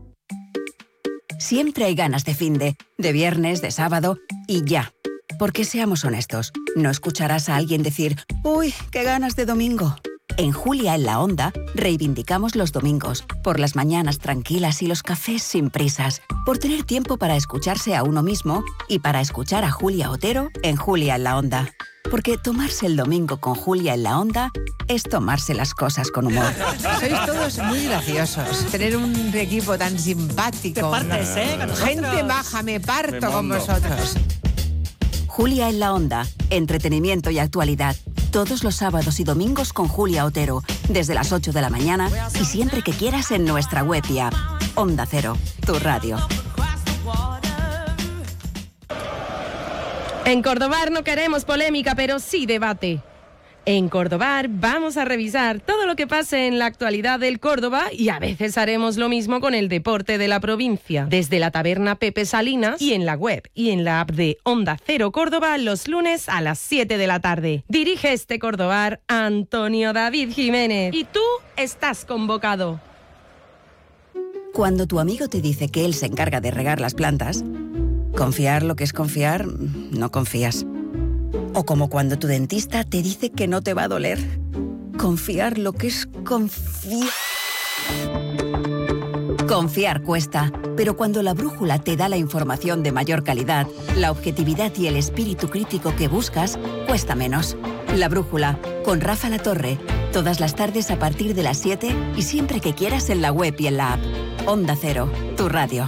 Siempre hay ganas de finde, de viernes, de sábado y ya. Porque seamos honestos, no escucharás a alguien decir «Uy, qué ganas de domingo». En Julia en la Onda reivindicamos los domingos, por las mañanas tranquilas y los cafés sin prisas, por tener tiempo para escucharse a uno mismo y para escuchar a Julia Otero en Julia en la Onda. Porque tomarse el domingo con Julia en la Onda es tomarse las cosas con humor. Sois todos muy graciosos. Tener un equipo tan simpático. Te partes, ¿eh? Con Gente baja, me parto Me con mondo. vosotros. Julia en la Onda, entretenimiento y actualidad. Todos los sábados y domingos con Julia Otero, desde las ocho de la mañana y siempre que quieras en nuestra web y app. Onda Cero, tu radio. En Cordobar no queremos polémica, pero sí debate. En Cordobar vamos a revisar todo lo que pase en la actualidad del Córdoba y a veces haremos lo mismo con el deporte de la provincia. Desde la taberna Pepe Salinas y en la web y en la app de Onda Cero Córdoba los lunes a las siete de la tarde. Dirige este Cordobar Antonio David Jiménez. Y tú estás convocado. Cuando tu amigo te dice que él se encarga de regar las plantas, confiar lo que es confiar, no confías. O como cuando tu dentista te dice que no te va a doler. Confiar lo que es confiar. Confiar cuesta, pero cuando la brújula te da la información de mayor calidad, la objetividad y el espíritu crítico que buscas, cuesta menos. La brújula, con Rafa La Torre, todas las tardes a partir de las siete y siempre que quieras en la web y en la app. Onda Cero, tu radio.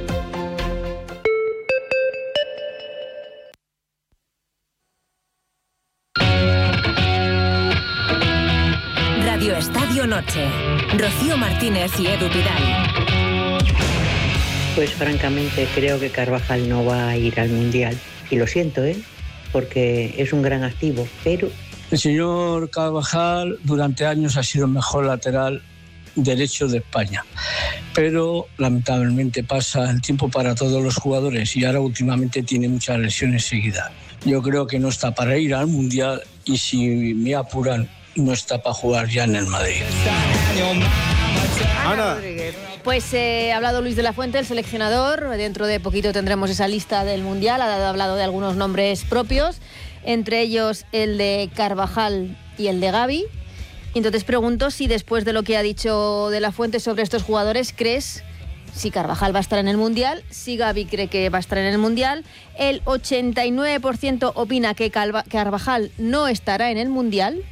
Radio Estadio Noche. Rocío Martínez y Edu Pidal. Pues francamente creo que Carvajal no va a ir al Mundial. Y lo siento, ¿eh? Porque es un gran activo, pero... El señor Carvajal durante años ha sido el mejor lateral derecho de España. Pero lamentablemente pasa el tiempo para todos los jugadores y ahora últimamente tiene muchas lesiones seguidas. Yo creo que no está para ir al Mundial y si me apuran, no está para jugar ya en el Madrid. Ana Rodríguez. Pues eh, ha hablado Luis de la Fuente, el seleccionador. Dentro de poquito tendremos esa lista del Mundial. Ha hablado de algunos nombres propios, entre ellos el de Carvajal y el de Gavi. Y entonces pregunto si después de lo que ha dicho de la Fuente sobre estos jugadores, ¿crees si Carvajal va a estar en el Mundial? Si Gavi cree que va a estar en el Mundial. El ochenta y nueve por ciento opina que Calva- Carvajal no estará en el Mundial.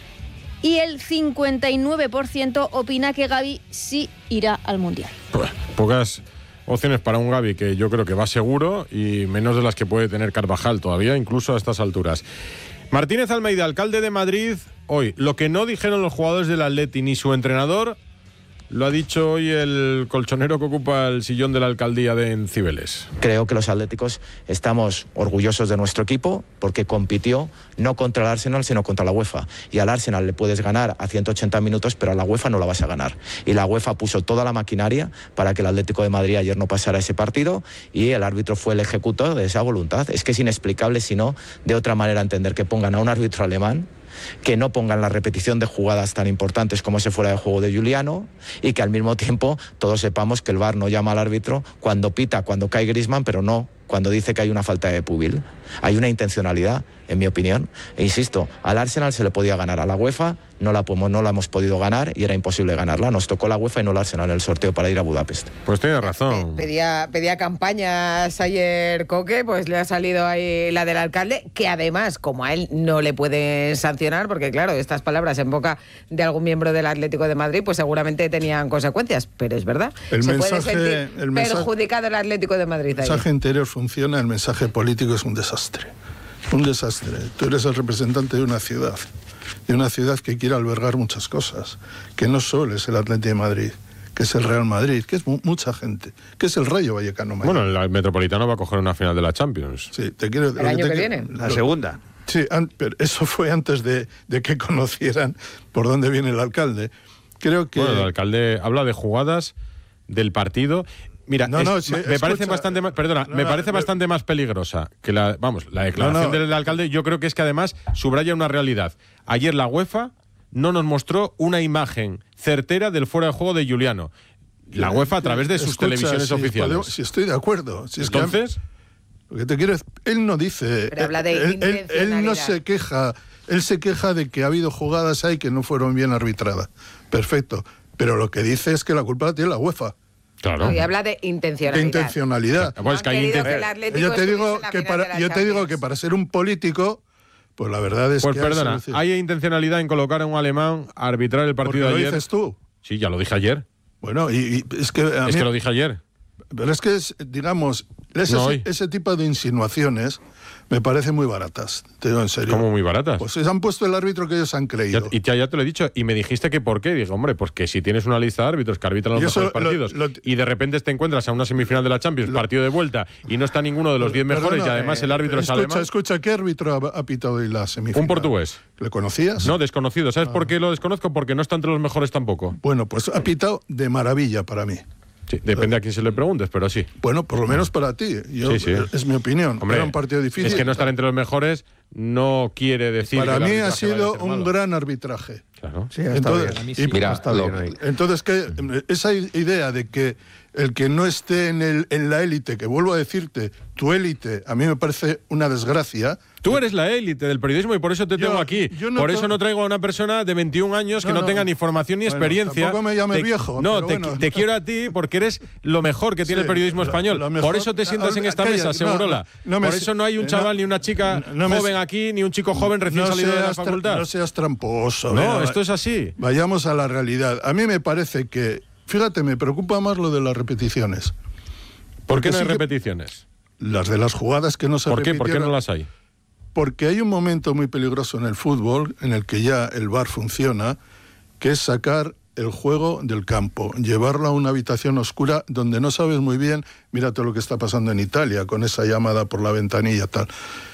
Y el cincuenta y nueve por ciento opina que Gavi sí irá al Mundial. Pues, pocas opciones para un Gavi que yo creo que va seguro y menos de las que puede tener Carvajal todavía, incluso a estas alturas. Martínez Almeida, alcalde de Madrid, hoy. Lo que no dijeron los jugadores del Atleti ni su entrenador, lo ha dicho hoy el colchonero que ocupa el sillón de la alcaldía de en Cibeles. Creo que los atléticos estamos orgullosos de nuestro equipo porque compitió no contra el Arsenal sino contra la UEFA. Y al Arsenal le puedes ganar a ciento ochenta minutos, pero a la UEFA no la vas a ganar. Y la UEFA puso toda la maquinaria para que el Atlético de Madrid ayer no pasara ese partido y el árbitro fue el ejecutor de esa voluntad. Es que es inexplicable, si no, de otra manera entender que pongan a un árbitro alemán, que no pongan la repetición de jugadas tan importantes como ese fuera de juego de Giuliano y que al mismo tiempo todos sepamos que el V A R no llama al árbitro cuando pita, cuando cae Griezmann, pero no cuando dice que hay una falta de Pubil. Hay una intencionalidad, en mi opinión. E insisto, al Arsenal se le podía ganar, a la UEFA no la, no la hemos podido ganar y era imposible ganarla. Nos tocó la UEFA y no el Arsenal en el sorteo para ir a Budapest. Pues tiene razón. Pedía, pedía campañas ayer Coque, pues le ha salido ahí la del alcalde, que además, como a él no le pueden sancionar, porque claro, estas palabras en boca de algún miembro del Atlético de Madrid, pues seguramente tenían consecuencias, pero es verdad. El se mensaje, puede sentir el mensaje, perjudicado el Atlético de Madrid. El mensaje interior funciona, el mensaje político es un desastre. Un desastre. Tú eres el representante de una ciudad, de una ciudad que quiere albergar muchas cosas, que no solo es el Atlético de Madrid, que es el Real Madrid, que es mu- mucha gente, que es el Rayo Vallecano. Bueno, el Metropolitano va a coger una final de la Champions. Sí, te quiero, ¿El año te que quiero- viene? La segunda. Sí, an- pero eso fue antes de, de que conocieran por dónde viene el alcalde. Creo que... Bueno, el alcalde habla de jugadas del partido. Mira, No, es- no, sí, me escucha, parece bastante más, perdona, no, me no, parece no, bastante más peligrosa que la, vamos, la declaración No, no. del alcalde. Yo creo que es que además subraya una realidad. Ayer la UEFA no nos mostró una imagen certera del fuera de juego de Giuliano. La UEFA a través de sus Escucha, televisiones si oficiales. podemos- si estoy de acuerdo. Si es que- Entonces, Lo que te quiero es, él no dice, Pero habla de él, él- él no intencionalidad. se queja, él se queja de que ha habido jugadas ahí que no fueron bien arbitradas. Perfecto, pero lo que dice es que la culpa la tiene la UEFA. claro. Y habla de De intencionalidad. intencionalidad. Pues es que hay Han querido inten- que el Atlético Yo te digo estuviese en la que final para, de la yo te digo Champions. que para ser un político, pues la verdad es Pues que hay perdona, solución. ¿hay intencionalidad en colocar a un alemán a arbitrar el Porque partido de lo ayer? dices tú. Sí, ya lo dije ayer. Bueno, y, y es que a Es mí- que lo dije ayer. pero es que es, digamos, ese, No hoy. ese tipo de insinuaciones me parecen muy baratas. Te digo en serio. Como muy baratas. Pues se han puesto el árbitro que ellos han creído. Ya- y ya, ya te lo he dicho. Y me dijiste que por qué. Digo, hombre, pues que si tienes una lista de árbitros que arbitran los Y eso mejores lo- partidos lo- y de repente te encuentras a una semifinal de la Champions, partido de vuelta, y no está ninguno de los diez mejores Perdona, y además el árbitro es escucha, alemán. Escucha, ¿qué árbitro ha, ha pitado hoy la semifinal? Un portugués. ¿Le conocías? No, desconocido. Ah. ¿Sabes por qué lo desconozco? Porque no está entre los mejores tampoco. Bueno, pues ha pitado de maravilla para mí. Sí, depende a quién se le preguntes, pero sí. Bueno, por lo menos para ti. Yo, Sí, sí. Es mi opinión. Hombre, Era un partido difícil. es que no estar entre los mejores no quiere decir Para que el mí ha arbitraje vaya sido a ser un malo. gran arbitraje. Claro. Sí, está Entonces, bien. A mí y- sí. Mira, está lo- bien hoy. Entonces, que esa idea de que el que no esté en, el, en la élite, que vuelvo a decirte, tu élite, a mí me parece una desgracia. Tú eres la élite del periodismo y por eso te Yo- tengo aquí. yo no por to- eso no traigo a una persona de veintiún años que No, no, no. tenga ni formación ni Bueno, experiencia. tampoco me llames Te- viejo, No, pero te, bueno. te quiero a ti porque eres lo mejor que tiene Sí, el periodismo lo- español. lo mejor- Por eso te sientas en esta Calla, mesa, no, Segurola. no, no me por se- eso no hay un no, chaval ni una chica no me joven se- aquí, ni un chico joven recién no salido de la seas tra- facultad. No seas tramposo. No, venga, esto es así. Vayamos a la realidad. A mí me parece que, fíjate, me preocupa más lo de las repeticiones. ¿Por qué Porque no hay sí que- repeticiones? Las de las jugadas que no se ¿Por qué? ¿Por qué repitieron. no las hay? Porque hay un momento muy peligroso en el fútbol en el que ya el V A R funciona, que es sacar el juego del campo, llevarlo a una habitación oscura donde no sabes muy bien, mira todo lo que está pasando en Italia con esa llamada por la ventanilla tal.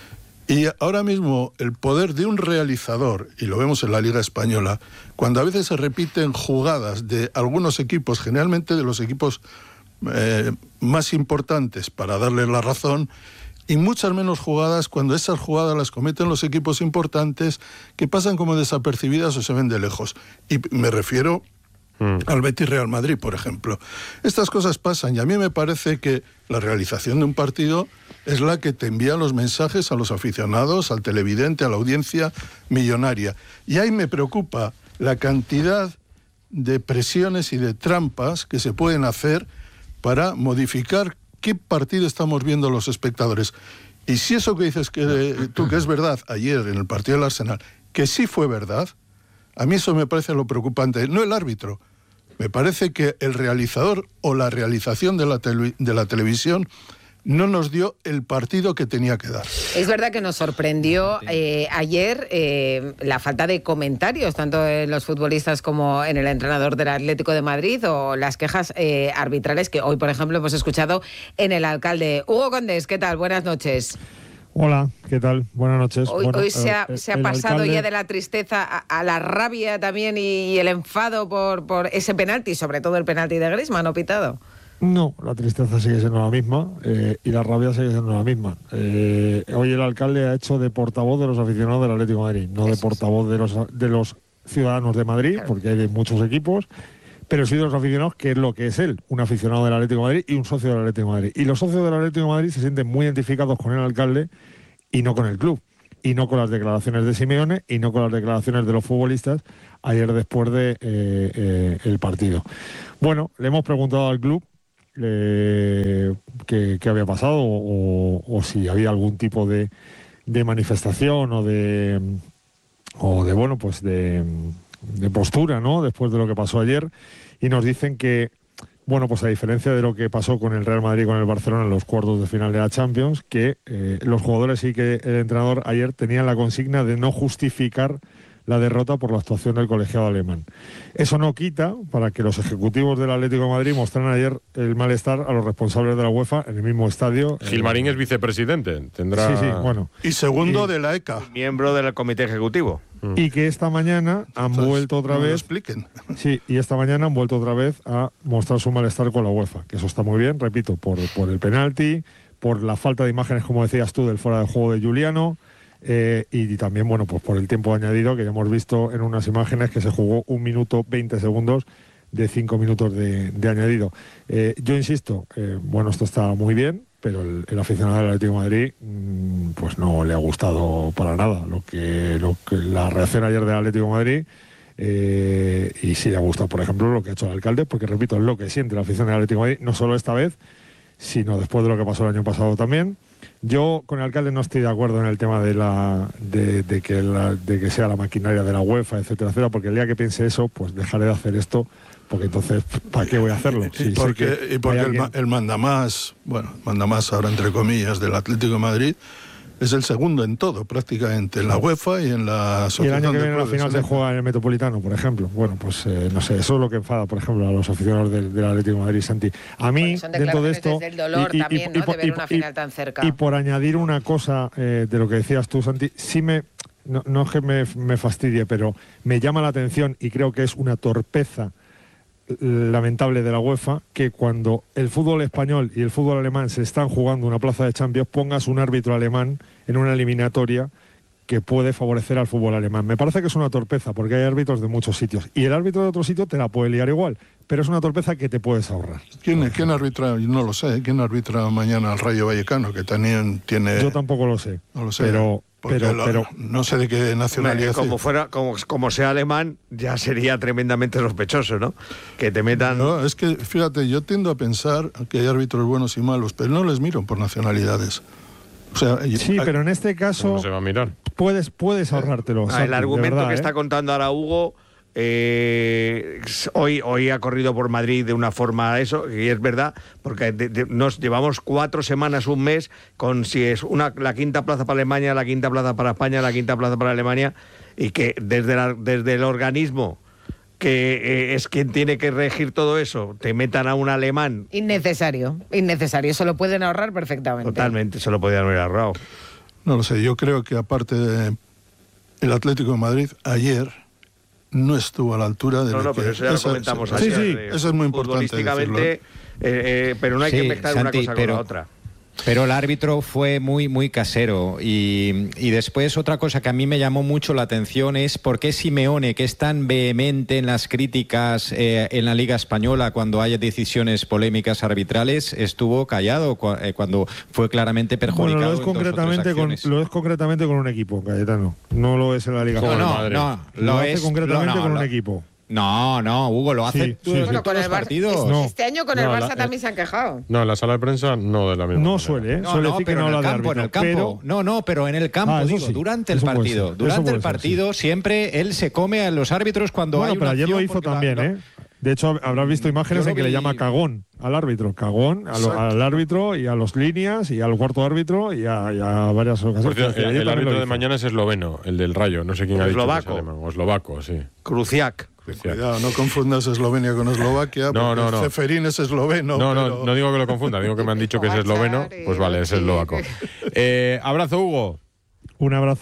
Y ahora mismo el poder de un realizador, y lo vemos en la Liga Española, cuando a veces se repiten jugadas de algunos equipos, generalmente de los equipos eh, más importantes para darle la razón, y muchas menos jugadas cuando esas jugadas las cometen los equipos importantes que pasan como desapercibidas o se ven de lejos. Y me refiero mm. al Betis Real Madrid, por ejemplo. Estas cosas pasan y a mí me parece que la realización de un partido es la que te envía los mensajes a los aficionados, al televidente, a la audiencia millonaria. Y ahí me preocupa la cantidad de presiones y de trampas que se pueden hacer para modificar qué partido estamos viendo los espectadores. Y si eso que dices que tú que es verdad ayer en el partido del Arsenal, que sí fue verdad, a mí eso me parece lo preocupante, no el árbitro. Me parece que el realizador o la realización de la, tele, de la televisión no nos dio el partido que tenía que dar. Es verdad que nos sorprendió eh, ayer eh, la falta de comentarios, tanto en los futbolistas como en el entrenador del Atlético de Madrid, o las quejas eh, arbitrales que hoy, por ejemplo, hemos escuchado en el alcalde. Hugo Condés, ¿qué tal? Buenas noches. Hola, ¿qué tal? Buenas noches. Hoy, bueno, hoy se ha, eh, se ha pasado alcalde... ya de la tristeza a, a la rabia también y, y el enfado por, por ese penalti, sobre todo el penalti de Griezmann, ¿no pitado? No, la tristeza sigue siendo la misma eh, y la rabia sigue siendo la misma. Eh, hoy el alcalde ha hecho de portavoz de los aficionados del Atlético de Madrid, no de portavoz de los, de los ciudadanos de Madrid, porque hay de muchos equipos, pero sí de los aficionados, que es lo que es él, un aficionado del Atlético de Madrid y un socio del Atlético de Madrid. Y los socios del Atlético de Madrid se sienten muy identificados con el alcalde y no con el club, y no con las declaraciones de Simeone y no con las declaraciones de los futbolistas ayer después de eh, eh, el partido. Bueno, le hemos preguntado al club Eh, qué, qué había pasado o, o si había algún tipo de, de manifestación o de o de bueno pues de, de postura, ¿no? Después de lo que pasó ayer, y nos dicen que bueno pues a diferencia de lo que pasó con el Real Madrid y con el Barcelona en los cuartos de final de la Champions, que eh, los jugadores y que el entrenador ayer tenían la consigna de no justificar la derrota por la actuación del colegiado alemán. Eso no quita para que los ejecutivos del Atlético de Madrid mostraran ayer el malestar a los responsables de la UEFA en el mismo estadio. Gilmarín eh, es vicepresidente, tendrá... Sí, sí, bueno. Y segundo y, de la E C A. Miembro del comité ejecutivo. Y que esta mañana han Entonces, vuelto otra no vez... lo expliquen. Sí, y esta mañana han vuelto otra vez a mostrar su malestar con la UEFA, que eso está muy bien, repito, por, por el penalti, por la falta de imágenes, como decías tú, del fuera de juego de Giuliano. Eh, y también, bueno, pues por el tiempo añadido, que ya hemos visto en unas imágenes que se jugó un minuto veinte segundos de cinco minutos de, de añadido. Eh, yo insisto, eh, bueno, esto está muy bien, pero el, el aficionado del Atlético de Madrid mmm, pues no le ha gustado para nada lo que, lo que la reacción ayer del Atlético de Madrid. Eh, y sí le ha gustado, por ejemplo, lo que ha hecho el alcalde, porque repito, es lo que siente la afición del Atlético de Madrid, no solo esta vez, sino después de lo que pasó el año pasado también. Yo con el alcalde no estoy de acuerdo en el tema de la de, de que la, de que sea la maquinaria de la UEFA, etcétera, etcétera, porque el día que piense eso, pues dejaré de hacer esto, porque entonces, ¿para qué voy a hacerlo? Sí, y porque, y porque alguien... el, el mandamás, bueno, mandamás ahora entre comillas del Atlético de Madrid, es el segundo en todo, prácticamente, en la UEFA y en la Asociación. Y el año que de viene la final se juega en el Metropolitano, por ejemplo. Bueno, pues eh, no sé, eso es lo que enfada, por ejemplo, a los aficionados del, del Atlético de Madrid, Santi. A mí, son dentro de esto... Desde el dolor y, y, también, y, ¿no? Y, de ver una final tan cerca. Y por añadir una cosa eh, de lo que decías tú, Santi, sí me... No, no es que me, me fastidie, pero me llama la atención y creo que es una torpeza lamentable de la UEFA que cuando el fútbol español y el fútbol alemán se están jugando una plaza de Champions, pongas un árbitro alemán en una eliminatoria que puede favorecer al fútbol alemán. Me parece que es una torpeza porque hay árbitros de muchos sitios y el árbitro de otro sitio te la puede liar igual, pero es una torpeza que te puedes ahorrar. ¿Quién, ¿quién arbitra? No lo sé. ¿Quién arbitra mañana al Rayo Vallecano? Que también tiene... Yo tampoco lo sé. No lo sé. Pero... Pero, lo, pero no sé de qué nacionalidad. Como fuera, como, como sea alemán, ya sería tremendamente sospechoso, ¿no? Que te metan. No, es que fíjate, yo tiendo a pensar que hay árbitros buenos y malos, pero no les miro por nacionalidades. O sea, sí, hay... pero en este caso no se va a mirar. Puedes, puedes ahorrártelo. Ah, el argumento verdad, que ¿eh? está contando ahora Hugo. Eh, hoy, hoy ha corrido por Madrid de una forma eso, y es verdad, porque de, de, nos llevamos cuatro semanas, un mes, con si es una la quinta plaza para Alemania, la quinta plaza para España, la quinta plaza para Alemania, y que desde, la, desde el organismo que eh, es quien tiene que regir todo eso, te metan a un alemán. Innecesario, innecesario, se lo pueden ahorrar perfectamente. Totalmente, se lo podían haber ahorrado. No lo sé, yo creo que aparte de el Atlético de Madrid, ayer no estuvo a la altura de no, lo no, que... pero eso ya lo comentamos ayer. Sí, sí, eso es muy importante futbolísticamente, decirlo, ¿eh? Eh, eh, pero no hay sí, que mezclar Santi, una cosa pero, con la otra. Pero el árbitro fue muy, muy casero. Y, y después otra cosa que a mí me llamó mucho la atención es por qué Simeone, que es tan vehemente en las críticas eh, en la Liga Española cuando hay decisiones polémicas arbitrales, estuvo callado cu eh, cuando fue claramente perjudicado. Bueno, lo es, concretamente con, lo es concretamente con un equipo, Cayetano. No lo es en la Liga no, Española. No, no, lo, lo hace es, concretamente lo, no, con lo, un equipo. No, no, Hugo, lo hace sí, tú, sí, sí. Bueno, con el Barça, partidos. no. Este año con el No, Barça la, también se han quejado. No, en la sala de prensa no de la misma No manera. suele, ¿eh? No, suele no, decir que pero no en habla el de campo, árbitro, en el campo. pero... No, no, pero en el campo, ah, digo, sí, durante el eso puede partido. ser, Durante el ser, partido sí. siempre él se come a los árbitros cuando bueno, hay pero una ayer lo acción hizo también, la, ¿eh? De hecho, habrás visto imágenes en que vi... le llama cagón al árbitro. Cagón a lo, al árbitro y a los líneas y al cuarto árbitro y a, y a varias ocasiones. Cierto, el, el árbitro de mañana es esloveno, el del Rayo. No sé quién ha dicho que es alemán. O eslovaco, sí. Cruciac. Cuidado, no confundas Eslovenia con Eslovaquia, no, no, no. Ceferín es esloveno. No, pero... no, no digo que lo confunda, digo que me han dicho que es esloveno. Pues vale, es eslovaco. Eh, abrazo, Hugo. Un abrazo.